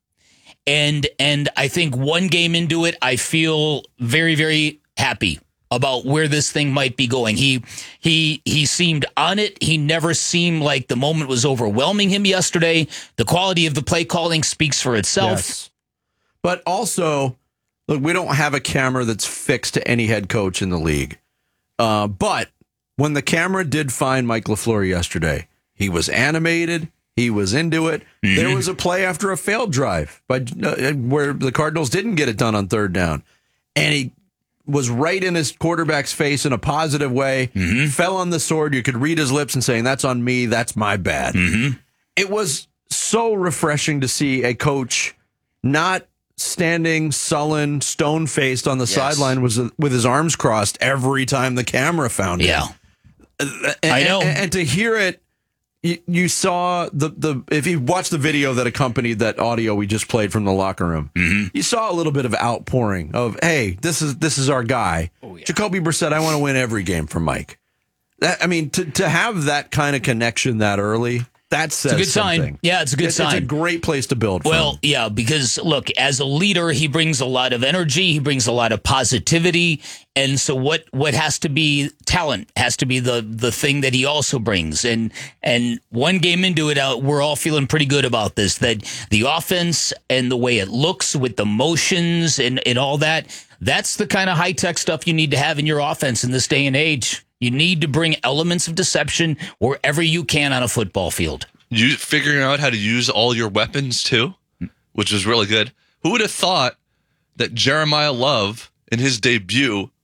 Speaker 9: And and I think one game into it, I feel very, very happy about where this thing might be going. He he he seemed on it. He never seemed like the moment was overwhelming him yesterday. The quality of the play calling speaks for itself.
Speaker 6: Yes. But also, look, we don't have a camera that's fixed to any head coach in the league. Uh, but when the camera did find Mike LaFleur yesterday, he was animated. He was into it. Mm-hmm. There was a play after a failed drive by, uh, where the Cardinals didn't get it done on third down. And he was right in his quarterback's face in a positive way, mm-hmm. fell on the sword. You could read his lips and saying, that's on me, that's my bad.
Speaker 9: Mm-hmm.
Speaker 6: It was so refreshing to see a coach not standing sullen, stone-faced on the yes. sideline was with his arms crossed every time the camera found him.
Speaker 9: Yeah.
Speaker 6: And,
Speaker 9: I know.
Speaker 6: And, and to hear it, you, you saw the, the, if you watched the video that accompanied that audio we just played from the locker room,
Speaker 9: mm-hmm.
Speaker 6: you saw a little bit of outpouring of, hey, this is this is our guy. Oh, yeah. Jacoby Brissett, I want to win every game for Mike. That, I mean, to, to have that kind of connection that early, that says
Speaker 9: it's a good
Speaker 6: something.
Speaker 9: sign. Yeah, it's a good
Speaker 6: it's,
Speaker 9: sign.
Speaker 6: It's a great place to build
Speaker 9: Well,
Speaker 6: from.
Speaker 9: yeah, because look, as a leader, he brings a lot of energy. He brings a lot of positivity. And so what, what has to be talent has to be the, the thing that he also brings. And, and one game into it, uh, we're all feeling pretty good about this, that the offense and the way it looks with the motions and, and all that, that's the kind of high tech stuff you need to have in your offense in this day and age. You need to bring elements of deception wherever you can on a football field.
Speaker 11: You figuring out how to use all your weapons too, which is really good. Who would have thought that Jeremiah Love in his debut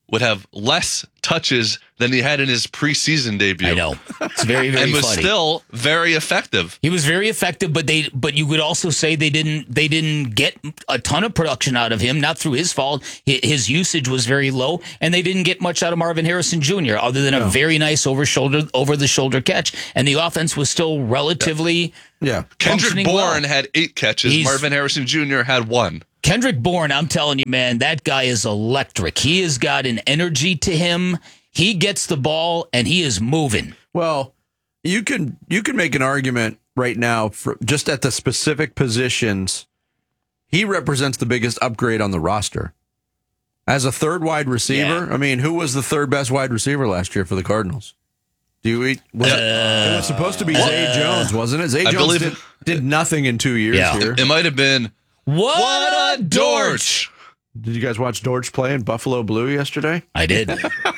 Speaker 11: would have less touches than he had in his preseason debut.
Speaker 9: I know. It's very, very
Speaker 11: and was
Speaker 9: funny.
Speaker 11: still very effective.
Speaker 9: He was very effective, but they but you could also say they didn't they didn't get a ton of production out of him, not through his fault. His usage was very low, and they didn't get much out of Marvin Harrison Junior other than a
Speaker 6: No.
Speaker 9: very nice over shoulder over the shoulder catch, and the offense was still relatively
Speaker 6: yeah.
Speaker 11: Kendrick
Speaker 9: functioning
Speaker 11: Bourne
Speaker 9: well.
Speaker 11: had eight catches.
Speaker 9: He's-
Speaker 11: Marvin Harrison Junior had one.
Speaker 9: Kendrick Bourne, I'm telling you, man, that guy is electric. He has got an energy to him. He gets the ball and he is moving.
Speaker 6: Well, you can you can make an argument right now for just at the specific positions. He represents the biggest upgrade on the roster. As a third wide receiver,
Speaker 9: Yeah.
Speaker 6: I mean, who was the third best wide receiver last year for the Cardinals? Do you eat? Was it, it was supposed to be Zay Jones, wasn't it? Zay
Speaker 11: I
Speaker 6: Jones
Speaker 11: believe
Speaker 6: did,
Speaker 11: it-
Speaker 6: did nothing in two years
Speaker 11: Yeah.
Speaker 6: here.
Speaker 11: It might have been
Speaker 9: What,
Speaker 11: What a Dortch!
Speaker 6: Did you guys watch Dortch play in Buffalo Blue yesterday?
Speaker 9: I did.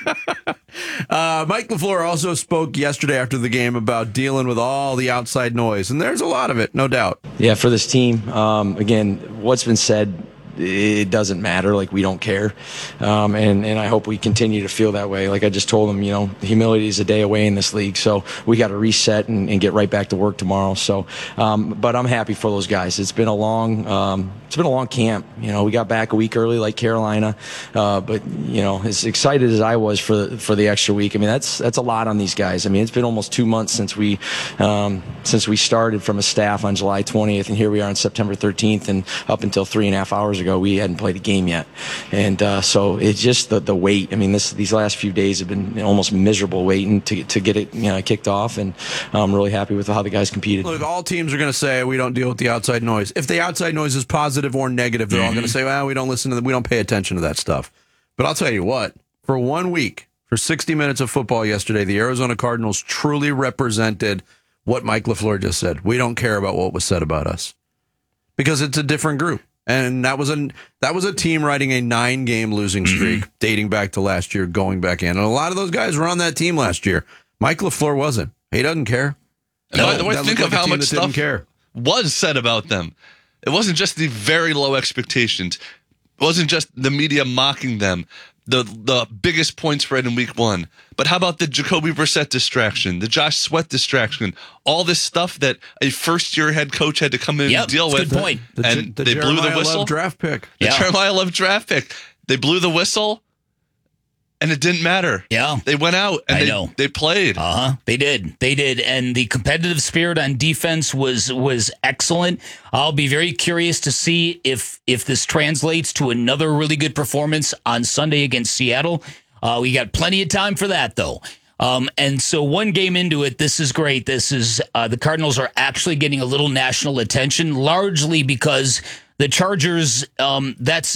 Speaker 6: uh, Mike LaFleur also spoke yesterday after the game about dealing with all the outside noise, and there's a lot of it, no doubt.
Speaker 13: Yeah, for this team, um, again, what's been said, it doesn't matter. Like, we don't care. Um, and, and I hope we continue to feel that way. Like I just told them, you know, humility is a day away in this league. So we got to reset and, and get right back to work tomorrow. So, um, but I'm happy for those guys. It's been a long, um, it's been a long camp. You know, we got back a week early like Carolina. Uh, but, you know, as excited as I was for, for the extra week, I mean, that's, that's a lot on these guys. I mean, it's been almost two months since we, um, since we started from a staff on July twentieth. And here we are on September thirteenth. And up until three and a half hours ago, we hadn't played a game yet. And uh, so it's just the, the wait. I mean, this these last few days have been almost miserable waiting to, to get it, you know, kicked off. And I'm really happy with how the guys competed.
Speaker 6: Look, all teams are going to say we don't deal with the outside noise. If the outside noise is positive or negative, they're all going to say, well, we don't listen to them. We don't pay attention to that stuff. But I'll tell you what, for one week, for sixty minutes of football yesterday, the Arizona Cardinals truly represented what Mike LaFleur just said. We don't care about what was said about us because it's a different group. And that was a that was a team riding a nine-game losing streak, dating back to last year, going back in. And a lot of those guys were on that team last year. Mike LaFleur wasn't. He doesn't care.
Speaker 11: And by the way,
Speaker 6: That
Speaker 11: think
Speaker 6: looked
Speaker 11: of
Speaker 6: like a
Speaker 11: how
Speaker 6: team
Speaker 11: much
Speaker 6: that didn't
Speaker 11: stuff
Speaker 6: care.
Speaker 11: was said about them. It wasn't just the very low expectations. It wasn't just the media mocking them. The the biggest point spread in week one. But how about the Jacoby Brissett distraction, the Josh Sweat distraction, all this stuff that a first-year head coach had to come in
Speaker 9: Yep,
Speaker 11: and deal
Speaker 9: that's a
Speaker 11: with.
Speaker 9: good point.
Speaker 6: The-
Speaker 11: and
Speaker 6: the
Speaker 11: they blew the
Speaker 6: Jeremiah
Speaker 11: whistle.
Speaker 6: Love draft pick.
Speaker 11: The
Speaker 9: Yeah.
Speaker 11: Jeremiah Love draft pick. They blew the whistle, and it didn't matter.
Speaker 9: Yeah.
Speaker 11: They went out and
Speaker 9: I
Speaker 11: they,
Speaker 9: know.
Speaker 11: they played.
Speaker 9: Uh-huh. They did. They did. And the competitive spirit on defense was was excellent. I'll be very curious to see if if this translates to another really good performance on Sunday against Seattle. Uh, we got plenty of time for that, though. Um, and so one game into it, this is great. This is uh, the Cardinals are actually getting a little national attention, largely because the Chargers, um, that's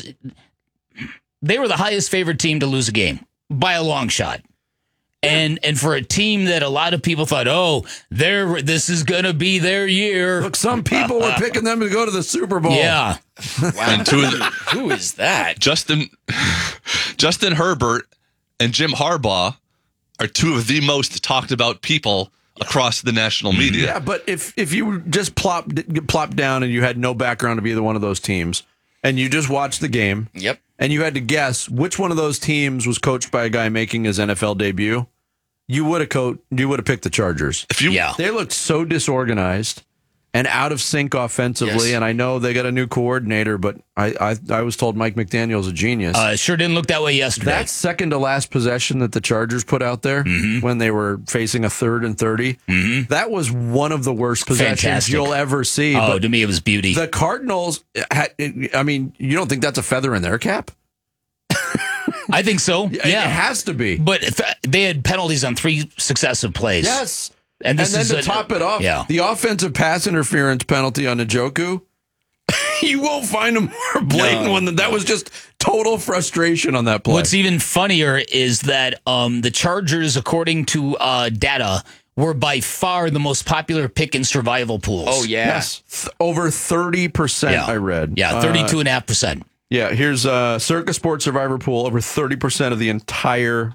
Speaker 9: they were the highest favored team to lose a game by a long shot. And and for a team that a lot of people thought, oh, they're this is going to be their year.
Speaker 6: Look, some people were picking them to go to the Super Bowl.
Speaker 9: Yeah.
Speaker 11: And two of the,
Speaker 1: Who is that?
Speaker 11: Justin Justin Herbert and Jim Harbaugh are two of the most talked about people across the national media.
Speaker 6: Yeah, but if if you just plop plop down and you had no background of either one of those teams, and you just watched the game,
Speaker 1: Yep.
Speaker 6: and you had to guess which one of those teams was coached by a guy making his N F L debut, you would have co- you would have picked the Chargers.
Speaker 11: If you,
Speaker 9: Yeah.
Speaker 6: They looked so disorganized and out of sync offensively,
Speaker 1: Yes.
Speaker 6: and I know they got a new coordinator, but I I, I was told Mike McDaniel's a genius.
Speaker 9: Uh, it sure didn't look that way yesterday.
Speaker 6: That second to last possession that the Chargers put out there when they were facing a third and thirty, that was one of the worst possessions
Speaker 9: Fantastic.
Speaker 6: you'll ever see.
Speaker 9: oh,
Speaker 6: But
Speaker 9: to me, it was beauty.
Speaker 6: the Cardinals, had, I mean, you don't think that's a feather in their cap?
Speaker 9: I think so.
Speaker 6: It
Speaker 9: Yeah.
Speaker 6: has to be.
Speaker 9: But if, they had penalties on three successive plays.
Speaker 6: Yes.
Speaker 9: And,
Speaker 6: And,
Speaker 9: this
Speaker 6: then
Speaker 9: is
Speaker 6: to
Speaker 9: a-
Speaker 6: top it off,
Speaker 9: yeah.
Speaker 6: the offensive pass interference penalty on Njoku, you won't find a more blatant
Speaker 9: No.
Speaker 6: one than that was just total frustration on that play.
Speaker 9: What's even funnier is that um, the Chargers, according to uh, data, were by far the most popular pick in survival pools.
Speaker 1: Oh, yeah.
Speaker 6: Yes. Th- over thirty percent,
Speaker 9: Yeah.
Speaker 6: I read.
Speaker 9: Yeah,
Speaker 6: Uh,
Speaker 9: thirty-two point five percent.
Speaker 6: Yeah, here's uh, Circa Sports Survivor Pool. Over thirty percent of the entire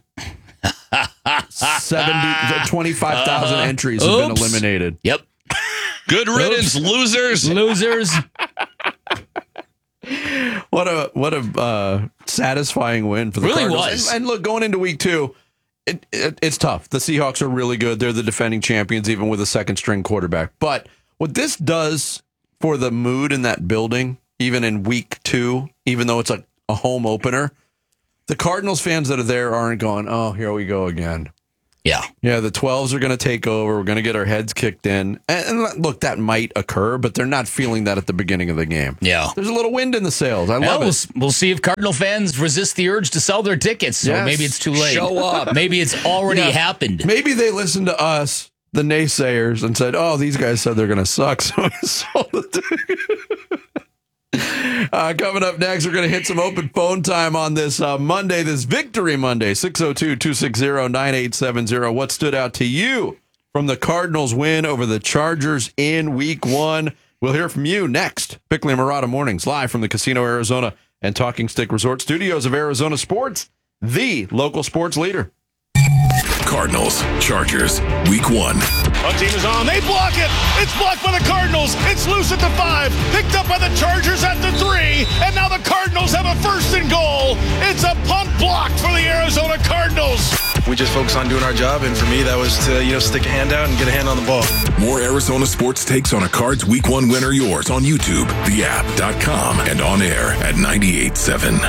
Speaker 6: seventy, twenty-five thousand
Speaker 9: Uh,
Speaker 6: entries have been
Speaker 9: oops.
Speaker 6: eliminated.
Speaker 9: Yep.
Speaker 11: Good riddance, losers.
Speaker 9: Losers.
Speaker 6: What a what a uh, satisfying win for the
Speaker 9: really
Speaker 6: Cardinals.
Speaker 9: Was.
Speaker 6: And, and look, going into week two, it, it, it's tough. The Seahawks are really good. They're the defending champions, even with a second string quarterback. But what this does for the mood in that building, even in week two, even though it's a, a home opener, the Cardinals fans that are there aren't going, oh, here we go again.
Speaker 9: Yeah.
Speaker 6: Yeah, the twelves are going to take over. We're going to get our heads kicked in. And, and look, that might occur, but they're not feeling that at the beginning of the game.
Speaker 9: Yeah.
Speaker 6: There's a little wind in the sails. I
Speaker 9: well,
Speaker 6: love
Speaker 9: we'll,
Speaker 6: it.
Speaker 9: We'll see if Cardinal fans resist the urge to sell their tickets. So
Speaker 6: Yes.
Speaker 9: maybe it's too late.
Speaker 6: Show up.
Speaker 9: Maybe it's already
Speaker 6: Yeah.
Speaker 9: happened.
Speaker 6: Maybe they listened to us, the naysayers, and said, oh, these guys said they're going to suck. So we sold it. Uh, coming up next, we're going to hit some open phone time on this uh, Monday, this Victory Monday, six oh two, two six zero, nine eight seven zero. What stood out to you from the Cardinals' win over the Chargers in week one? We'll hear from you next. Bickley and Murata Mornings, live from the Casino Arizona and Talking Stick Resort Studios of Arizona Sports, the local sports leader.
Speaker 23: Cardinals, Chargers, week one.
Speaker 7: One team is on. They block it. It's blocked by the Cardinals. It's loose at the five. Picked up by the Chargers at the three. And now the Cardinals have a first and goal. It's a punt blocked for the Arizona Cardinals.
Speaker 16: We just focus on doing our job, and for me, that was to, you know, stick a hand out and get a hand on the ball.
Speaker 23: More Arizona sports takes on a Cards week one winner yours on YouTube, the app dot com, and on air at ninety-eight point seven.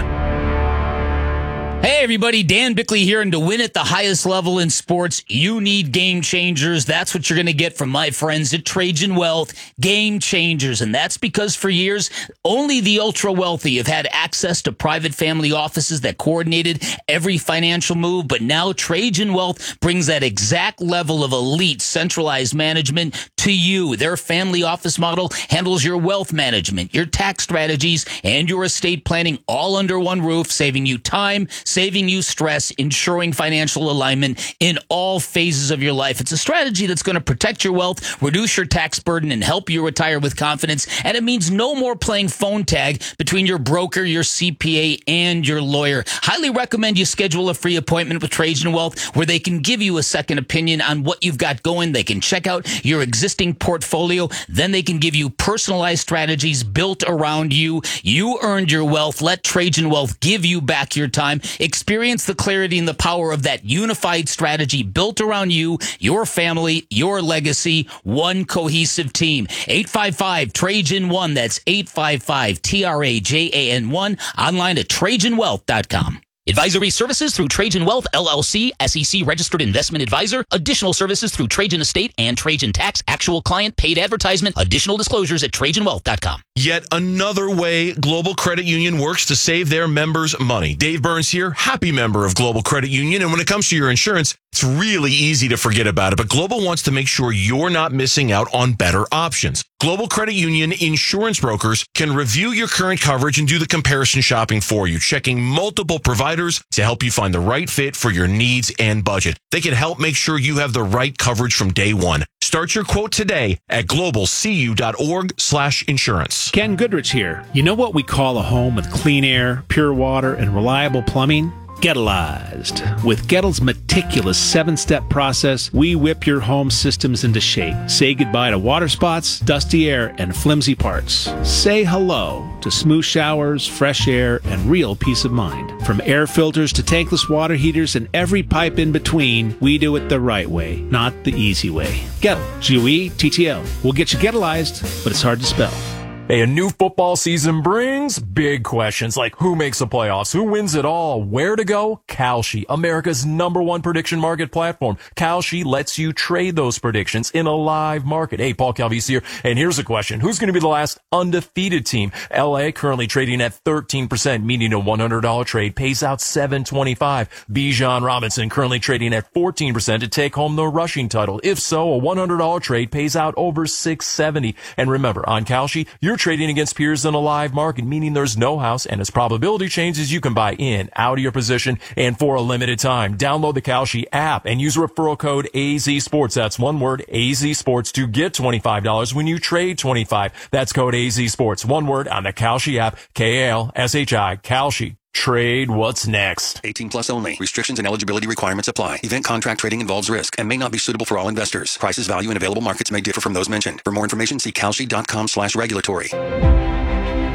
Speaker 9: Hey everybody, Dan Bickley here, and to win at the highest level in sports, you need Game Changers. That's what you're going to get from my friends at Trajan Wealth, Game Changers. And that's because for years, only the ultra wealthy have had access to private family offices that coordinated every financial move. But now Trajan Wealth brings that exact level of elite centralized management to you. Their family office model handles your wealth management, your tax strategies, and your estate planning all under one roof, saving you time, saving you stress, ensuring financial alignment in all phases of your life. It's a strategy that's going to protect your wealth, reduce your tax burden, and help you retire with confidence. And it means no more playing phone tag between your broker, your C P A, and your lawyer. Highly recommend you schedule a free appointment with Trajan Wealth where they can give you a second opinion on what you've got going. They can check out your existing portfolio. Then they can give you personalized strategies built around you. You earned your wealth. Let Trajan Wealth give you back your time. Experience the clarity and the power of that unified strategy built around you, your family, your legacy, one cohesive team. eight five five Trajan one. That's eight five five T R A J A N one. Online at Trajan Wealth dot com. Advisory services through Trajan Wealth, L L C, S E C registered investment advisor. Additional services through Trajan Estate and Trajan Tax. Actual client paid advertisement. Additional disclosures at Trajan Wealth dot com.
Speaker 17: Yet another way Global Credit Union works to save their members money. Dave Burns here, happy member of Global Credit Union. And when it comes to your insurance, it's really easy to forget about it. But Global wants to make sure you're not missing out on better options. Global Credit Union insurance brokers can review your current coverage and do the comparison shopping for you, checking multiple providers to help you find the right fit for your needs and budget. They can help make sure you have the right coverage from day one. Start your quote today at global c u dot org slash insurance.
Speaker 18: Ken Goodrich here. You know what we call a home with clean air, pure water, and reliable plumbing? Gettleized. With Gettle's meticulous seven-step process, we whip your home systems into shape. Say goodbye to water spots, dusty air, and flimsy parts. Say hello to smooth showers, fresh air, and real peace of mind. From air filters to tankless water heaters and every pipe in between, we do it the right way, not the easy way. Gettle, G O E T T L. We'll get you Gettleized, but it's hard to spell.
Speaker 19: Hey, a new football season brings big questions like who makes the playoffs, who wins it all, where to go? Kalshi, America's number one prediction market platform. Kalshi lets you trade those predictions in a live market. Hey, Paul Calvisi here, and here's a question. Who's going to be the last undefeated team? L A currently trading at thirteen percent, meaning a one hundred dollars trade pays out seven twenty-five. Bijan Robinson currently trading at fourteen percent to take home the rushing title. If so, a one hundred dollars trade pays out over six seventy. And remember, on Kalshi, you're trading against peers in a live market, meaning there's no house, and as probability changes, you can buy in, out of your position, and for a limited time. Download the Kalshi app and use referral code A Z Sports. That's one word, A Z Sports, to get twenty-five dollars when you trade twenty-five dollars. That's code A Z Sports. One word on the Kalshi app, K A L S H I, Kalshi. Trade what's next.
Speaker 20: eighteen plus only. Restrictions and eligibility requirements apply. Event contract trading involves risk and may not be suitable for all investors. Prices, value, and available markets may differ from those mentioned. For more information, see kalshi dot com slash regulatory.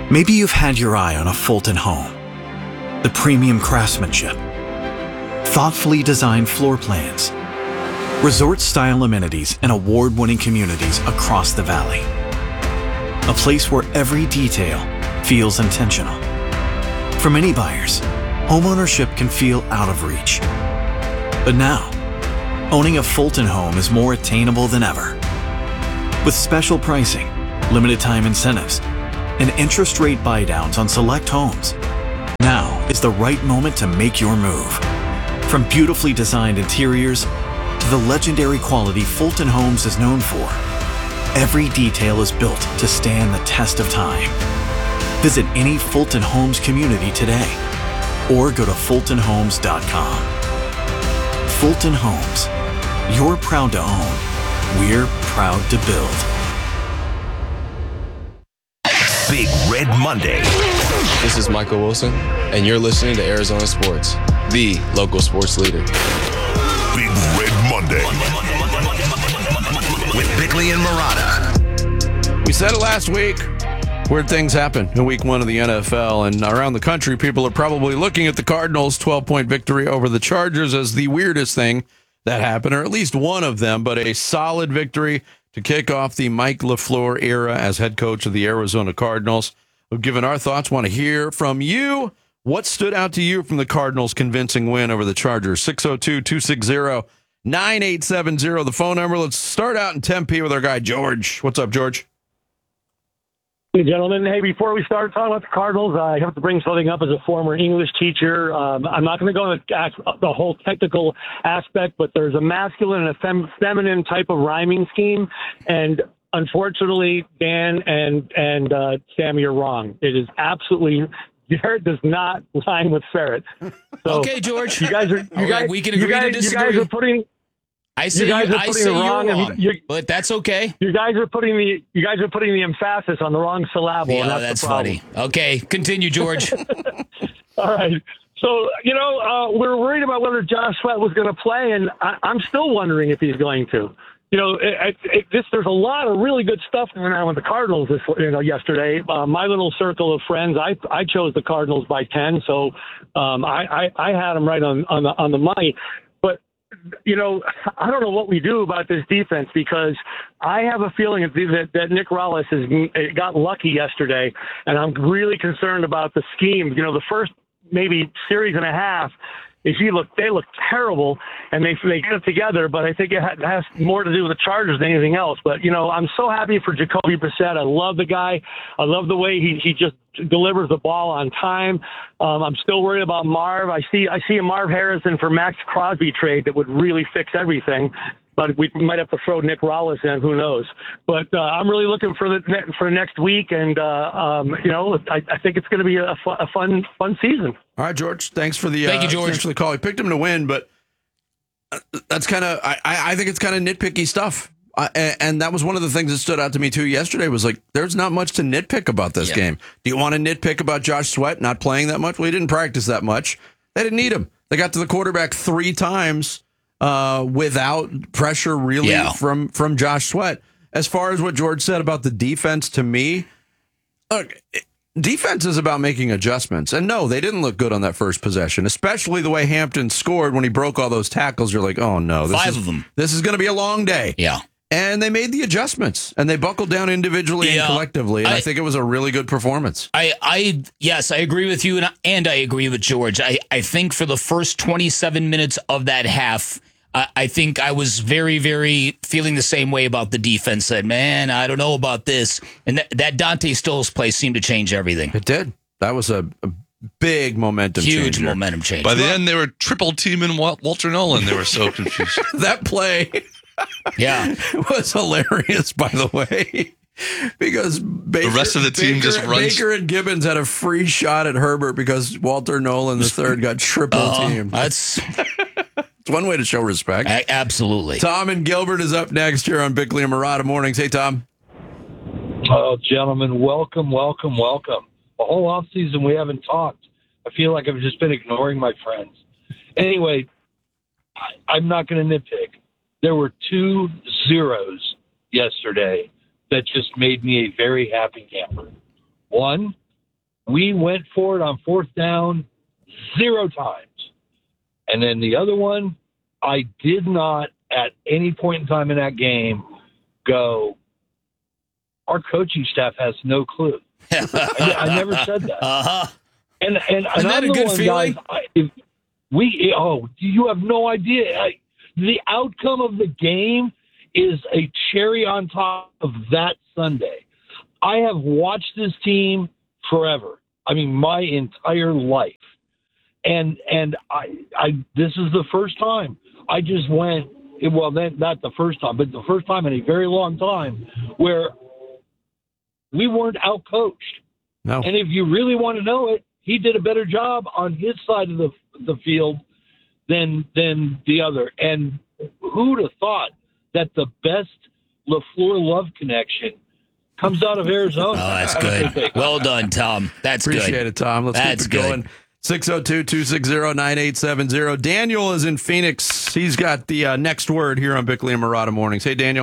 Speaker 2: Maybe you've had your eye on a Fulton home. The premium craftsmanship, thoughtfully designed floor plans, resort-style amenities, and award-winning communities across the valley. A place where every detail feels intentional. For many buyers, homeownership can feel out of reach. But now, owning a Fulton home is more attainable than ever. With special pricing, limited time incentives, and interest rate buydowns on select homes, now is the right moment to make your move. From beautifully designed interiors to the legendary quality Fulton Homes is known for, every detail is built to stand the test of time. Visit any Fulton Homes community today or go to fulton homes dot com. Fulton Homes. You're proud to own. We're proud to build.
Speaker 5: Big Red Monday.
Speaker 3: This is Michael Wilson, and you're listening to Arizona Sports, the local sports leader.
Speaker 5: Big Red Monday. With Bickley and Marotta.
Speaker 6: We said it last week. Weird things happen in week one of the N F L, and around the country, people are probably looking at the Cardinals' twelve-point victory over the Chargers as the weirdest thing that happened, or at least one of them, but a solid victory to kick off the Mike LaFleur era as head coach of the Arizona Cardinals. We've given our thoughts, want to hear from you. What stood out to you from the Cardinals' convincing win over the Chargers? six oh two, two six zero, nine eight seven zero, the phone number. Let's start out in Tempe with our guy, George. What's up, George?
Speaker 21: Hey, gentlemen. Hey, before we start talking about the Cardinals, I have to bring something up as a former English teacher. Um, I'm not going to go into the whole technical aspect, but there's a masculine and a fem- feminine type of rhyming scheme, and unfortunately, Dan and and uh, Sammy are wrong. It is absolutely Garrett does not rhyme with ferret. So
Speaker 9: okay, George.
Speaker 21: You guys are you
Speaker 9: okay,
Speaker 21: guys
Speaker 9: we can agree
Speaker 21: you guys,
Speaker 9: to disagree.
Speaker 21: You guys are putting.
Speaker 9: I say
Speaker 21: you guys
Speaker 9: you,
Speaker 21: are
Speaker 9: I
Speaker 21: putting
Speaker 9: say
Speaker 21: it
Speaker 9: you're
Speaker 21: wrong,
Speaker 9: wrong,
Speaker 21: I mean,
Speaker 9: but that's okay.
Speaker 21: You guys are putting the you guys are putting the emphasis on the wrong syllable.
Speaker 9: Yeah,
Speaker 21: and that's,
Speaker 9: that's
Speaker 21: the problem.
Speaker 9: funny. Okay, continue, George.
Speaker 21: All right. So, you know, uh, we were worried about whether Josh Sweat was going to play, and I, I'm still wondering if he's going to. You know, it, it, this, there's a lot of really good stuff going on with the Cardinals this, you know, yesterday. Uh, my little circle of friends, I I chose the Cardinals by ten, so um, I, I I had them right on on the on the money. But you know, I don't know what we do about this defense, because I have a feeling that, that Nick Rallis has got lucky yesterday, and I'm really concerned about the scheme. You know, the first maybe series and a half, if you look, they look terrible, and they they get it together. But I think it has more to do with the Chargers than anything else. But you know, I'm so happy for Jacoby Brissett. I love the guy. I love the way he he just delivers the ball on time. Um, I'm still worried about Marv. I see I see a Marv Harrison for Max Crosby trade that would really fix everything. But we might have to throw Nick Rallis in. Who knows? But uh, I'm really looking for the for next week, and uh, um, you know, I, I think it's going to be a, fu- a fun fun season.
Speaker 6: All right, George. Thanks for the
Speaker 9: Thank
Speaker 6: uh,
Speaker 9: you, George.
Speaker 6: Thanks for the call. He picked him to win, but that's kind of I, I think it's kind of nitpicky stuff. Uh, and, and that was one of the things that stood out to me too yesterday. Was like, there's not much to nitpick about this
Speaker 9: yeah.
Speaker 6: game. Do you want to nitpick about Josh Sweat not playing that much? Well, he didn't practice that much. They didn't need him. They got to the quarterback three times uh, without pressure really
Speaker 9: yeah.
Speaker 6: from from Josh Sweat. As far as what George said about the defense, to me, look. It, defense is about making adjustments. And no, they didn't look good on that first possession, especially the way Hampton scored when he broke all those tackles. You're like, oh, no. This
Speaker 9: Five
Speaker 6: is,
Speaker 9: of them.
Speaker 6: This is going to be a long day.
Speaker 9: Yeah.
Speaker 6: And they made the adjustments, and they buckled down individually
Speaker 9: yeah,
Speaker 6: and collectively. And I,
Speaker 9: I
Speaker 6: think it was a really good performance.
Speaker 9: I, I yes, I agree with you, and, and I agree with George. I, I think for the first twenty-seven minutes of that half, I, I think I was very, very feeling the same way about the defense. Said, man, I don't know about this. And that, that Dante Stills play seemed to change everything.
Speaker 6: It did. That was a, a big momentum
Speaker 9: Huge
Speaker 6: changer.
Speaker 9: momentum change.
Speaker 11: By the end, they were triple teaming Walter Nolan. They were so confused.
Speaker 6: That play
Speaker 9: yeah,
Speaker 6: was hilarious, by the way. Because Baker,
Speaker 11: the rest of the team
Speaker 6: Baker,
Speaker 11: just runs.
Speaker 6: Baker and Gibbons had a free shot at Herbert because Walter Nolan the third got triple
Speaker 9: uh,
Speaker 6: teamed.
Speaker 9: That's
Speaker 6: it's one way to show respect.
Speaker 9: A- absolutely.
Speaker 6: Tom and Gilbert is up next here on Bickley and Marotta Mornings. Hey, Tom.
Speaker 22: Oh, gentlemen, welcome, welcome, welcome. The whole off season we haven't talked. I feel like I've just been ignoring my friends. Anyway, I, I'm not going to nitpick. There were two zeros yesterday that just made me a very happy camper. One, we went for it on fourth down zero times. And then the other one, I did not at any point in time in that game go, our coaching staff has no clue. I, I never said that.
Speaker 9: Uh-huh.
Speaker 22: And and, and
Speaker 9: that
Speaker 22: I'm
Speaker 9: a
Speaker 22: the
Speaker 9: good
Speaker 22: one,
Speaker 9: feeling?
Speaker 22: guys. I, if we oh, you have no idea. I, the outcome of the game is a cherry on top of that Sunday. I have watched this team forever. I mean, my entire life, and and I I this is the first time I just went. Well, then not the first time, but the first time in a very long time where we weren't outcoached.
Speaker 6: No.
Speaker 22: And if you really want to know it, he did a better job on his side of the the field than than the other. And who'd have thought that the best LaFleur love connection comes out of Arizona?
Speaker 9: Oh, that's good. Well done, Tom. That's good.
Speaker 6: Appreciate it, Tom. Let's
Speaker 9: That's
Speaker 6: keep it going.
Speaker 9: good.
Speaker 6: six oh two, two six zero, nine eight seven zero. Daniel is in Phoenix. He's got the uh, next word here on Bickley and Murata Mornings. Hey, Daniel.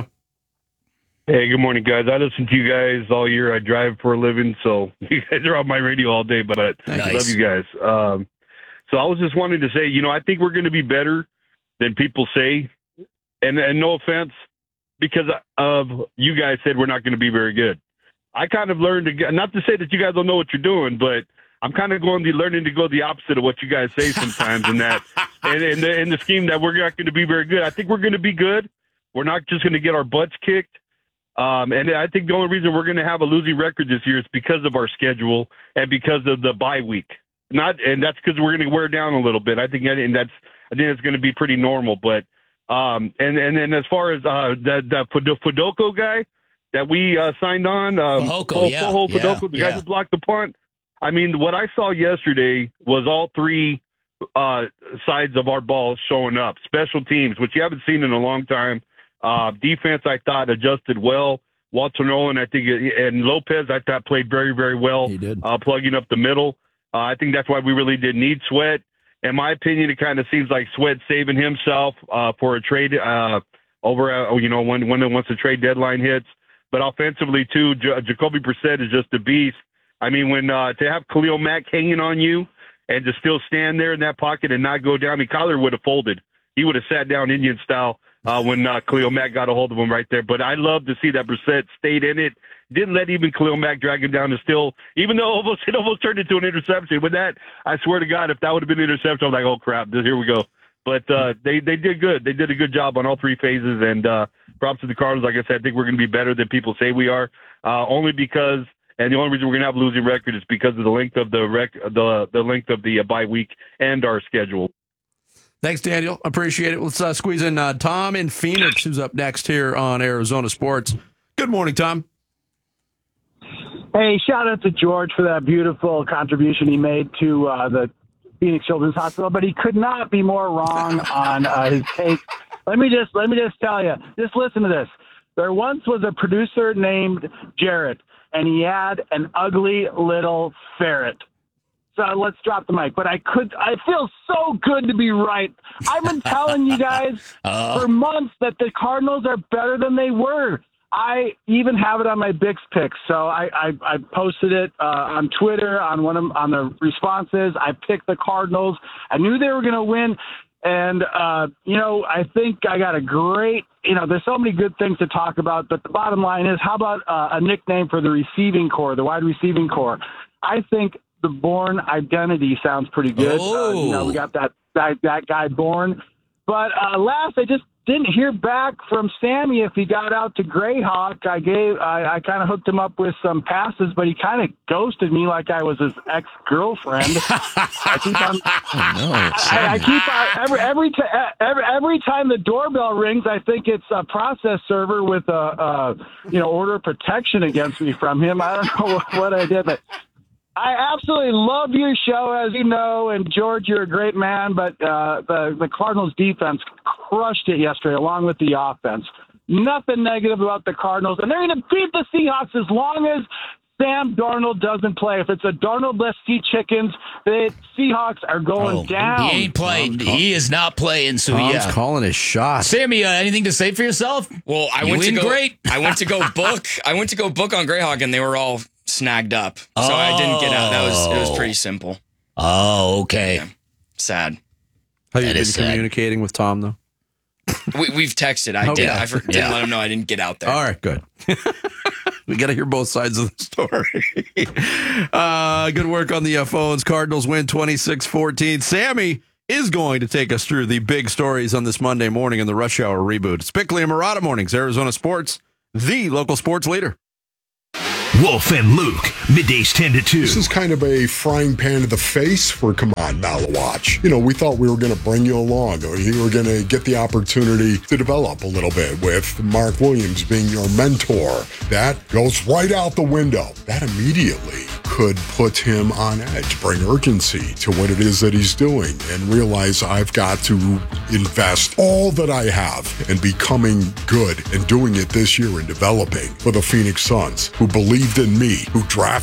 Speaker 4: Hey, good morning, guys. I listen to you guys all year. I drive for a living, so you guys are on my radio all day, but I
Speaker 9: Nice.
Speaker 4: love you guys. Um, so I was just wanting to say, you know, I think we're going to be better than people say. And, and no offense, because of you guys said we're not going to be very good. I kind of learned to get, not to say that you guys don't know what you're doing, but I'm kind of going to be learning to go the opposite of what you guys say sometimes in that, and in the, in the scheme that we're not going to be very good. I think we're going to be good. We're not just going to get our butts kicked. Um, and I think the only reason we're going to have a losing record this year is because of our schedule and because of the bye week. Not, and that's because we're going to wear down a little bit. I think, and that's, I think it's going to be pretty normal. But, um, and and then as far as uh, the the Fedoko guy that we uh, signed on, um,
Speaker 9: Fehoko, yeah,
Speaker 4: Fehoko,
Speaker 9: yeah,
Speaker 4: Fedoko, the guy
Speaker 9: yeah.
Speaker 4: who blocked the punt. I mean, what I saw yesterday was all three uh, sides of our balls showing up. Special teams, which you haven't seen in a long time. Uh, defense, I thought, adjusted well. Walter Nolan, I think, and Lopez, I thought, played very, very well.
Speaker 6: He did.
Speaker 4: Uh, plugging up the middle. Uh, I think that's why we really did need Sweat. In my opinion, it kind of seems like Sweat saving himself uh, for a trade uh, over, uh, you know, when, when once the trade deadline hits. But offensively, too, J- Jacoby Brissett is just a beast. I mean, when uh, to have Khalil Mack hanging on you and to still stand there in that pocket and not go down, I mean, Kyler would have folded. He would have sat down Indian style uh, when uh, Khalil Mack got a hold of him right there. But I love to see that Brissett stayed in it, didn't let even Khalil Mack drag him down to still, even though almost, it almost turned into an interception. With that, I swear to God, if that would have been an interception, I'm like, oh, crap, here we go. But uh, they, they did good. They did a good job on all three phases. And uh, props to the Cardinals. Like I said, I think we're going to be better than people say we are, uh, only because – and the only reason we're going to have a losing record is because of the length of the rec, the the length of the uh, bye week and our schedule.
Speaker 6: Thanks, Daniel. Appreciate it. Let's uh, squeeze in uh, Tom in Phoenix, who's up next here on Arizona Sports. Good morning, Tom.
Speaker 8: Hey, shout out to George for that beautiful contribution he made to uh, the Phoenix Children's Hospital, but he could not be more wrong on uh, his take. Let me just let me just tell you. Just listen to this. There once was a producer named Jarrett, and he had an ugly little ferret. So let's drop the mic. But I could, I feel so good to be right. I've been telling you guys
Speaker 9: Uh.
Speaker 8: for months that the Cardinals are better than they were. I even have it on my Bix picks. So I, I, I posted it uh, on Twitter on one of on the responses. I picked the Cardinals. I knew they were going to win. And, uh, you know, I think I got a great, you know, there's so many good things to talk about, but the bottom line is, how about uh, a nickname for the receiving core, the wide receiving core? I think the Bourne identity sounds pretty good.
Speaker 9: Oh.
Speaker 8: Uh, you know, we got that, that, that guy Bourne. But uh, last, I just didn't hear back from Sammy if he got out to Greyhawk. I gave, I, I kind of hooked him up with some passes, but he kind of ghosted me like I was his ex-girlfriend. I keep on,
Speaker 9: Oh, no.
Speaker 8: I, I keep on, every every, t- every every time the doorbell rings, I think it's a process server with a, a you know order of protection against me from him. I don't know what, what I did, but I absolutely love your show, as you know, and George, you're a great man, but uh, the, the Cardinals defense crushed it yesterday, along with the offense. Nothing negative about the Cardinals, and they're going to beat the Seahawks as long as Sam Darnold doesn't play. If it's a Darnold-less sea chickens, the Seahawks are going
Speaker 9: Oh,
Speaker 8: down.
Speaker 9: He ain't playing. He is not playing. So
Speaker 6: Tom's
Speaker 9: yeah,
Speaker 6: calling his shot.
Speaker 9: Sammy, uh, anything to say for yourself?
Speaker 1: Well, I
Speaker 9: You
Speaker 1: went to
Speaker 9: in
Speaker 1: go.
Speaker 9: great.
Speaker 1: I went to go book. I went to go book on Greyhawk, and they were all snagged up. So I didn't get out. That was it was pretty simple.
Speaker 9: Oh, okay.
Speaker 1: Yeah. Sad.
Speaker 6: Have you
Speaker 9: That
Speaker 6: been
Speaker 9: is sad.
Speaker 6: communicating with Tom, though?
Speaker 1: We, we've texted. I
Speaker 6: Okay.
Speaker 1: did. I for, didn't
Speaker 9: Yeah.
Speaker 1: let him know I didn't get out there.
Speaker 6: All right, good. We got to hear both sides of the story. uh, good work on the uh, phones. Cardinals win twenty-six fourteen. Sammy is going to take us through the big stories on this Monday morning in the Rush Hour reboot. It's Bickley and Murata Mornings, Arizona Sports, the local sports leader.
Speaker 5: Wolf and Luke, middays ten to two.
Speaker 10: This is kind of a frying pan to the face for Come On Malawatch. You know, we thought we were going to bring you along. You were going to get the opportunity to develop a little bit with Mark Williams being your mentor. That goes right out the window. That immediately could put him on edge, bring urgency to what it is that he's doing, and realize I've got to invest all that I have in becoming good and doing it this year and developing for the Phoenix Suns, who believed in me, who drafted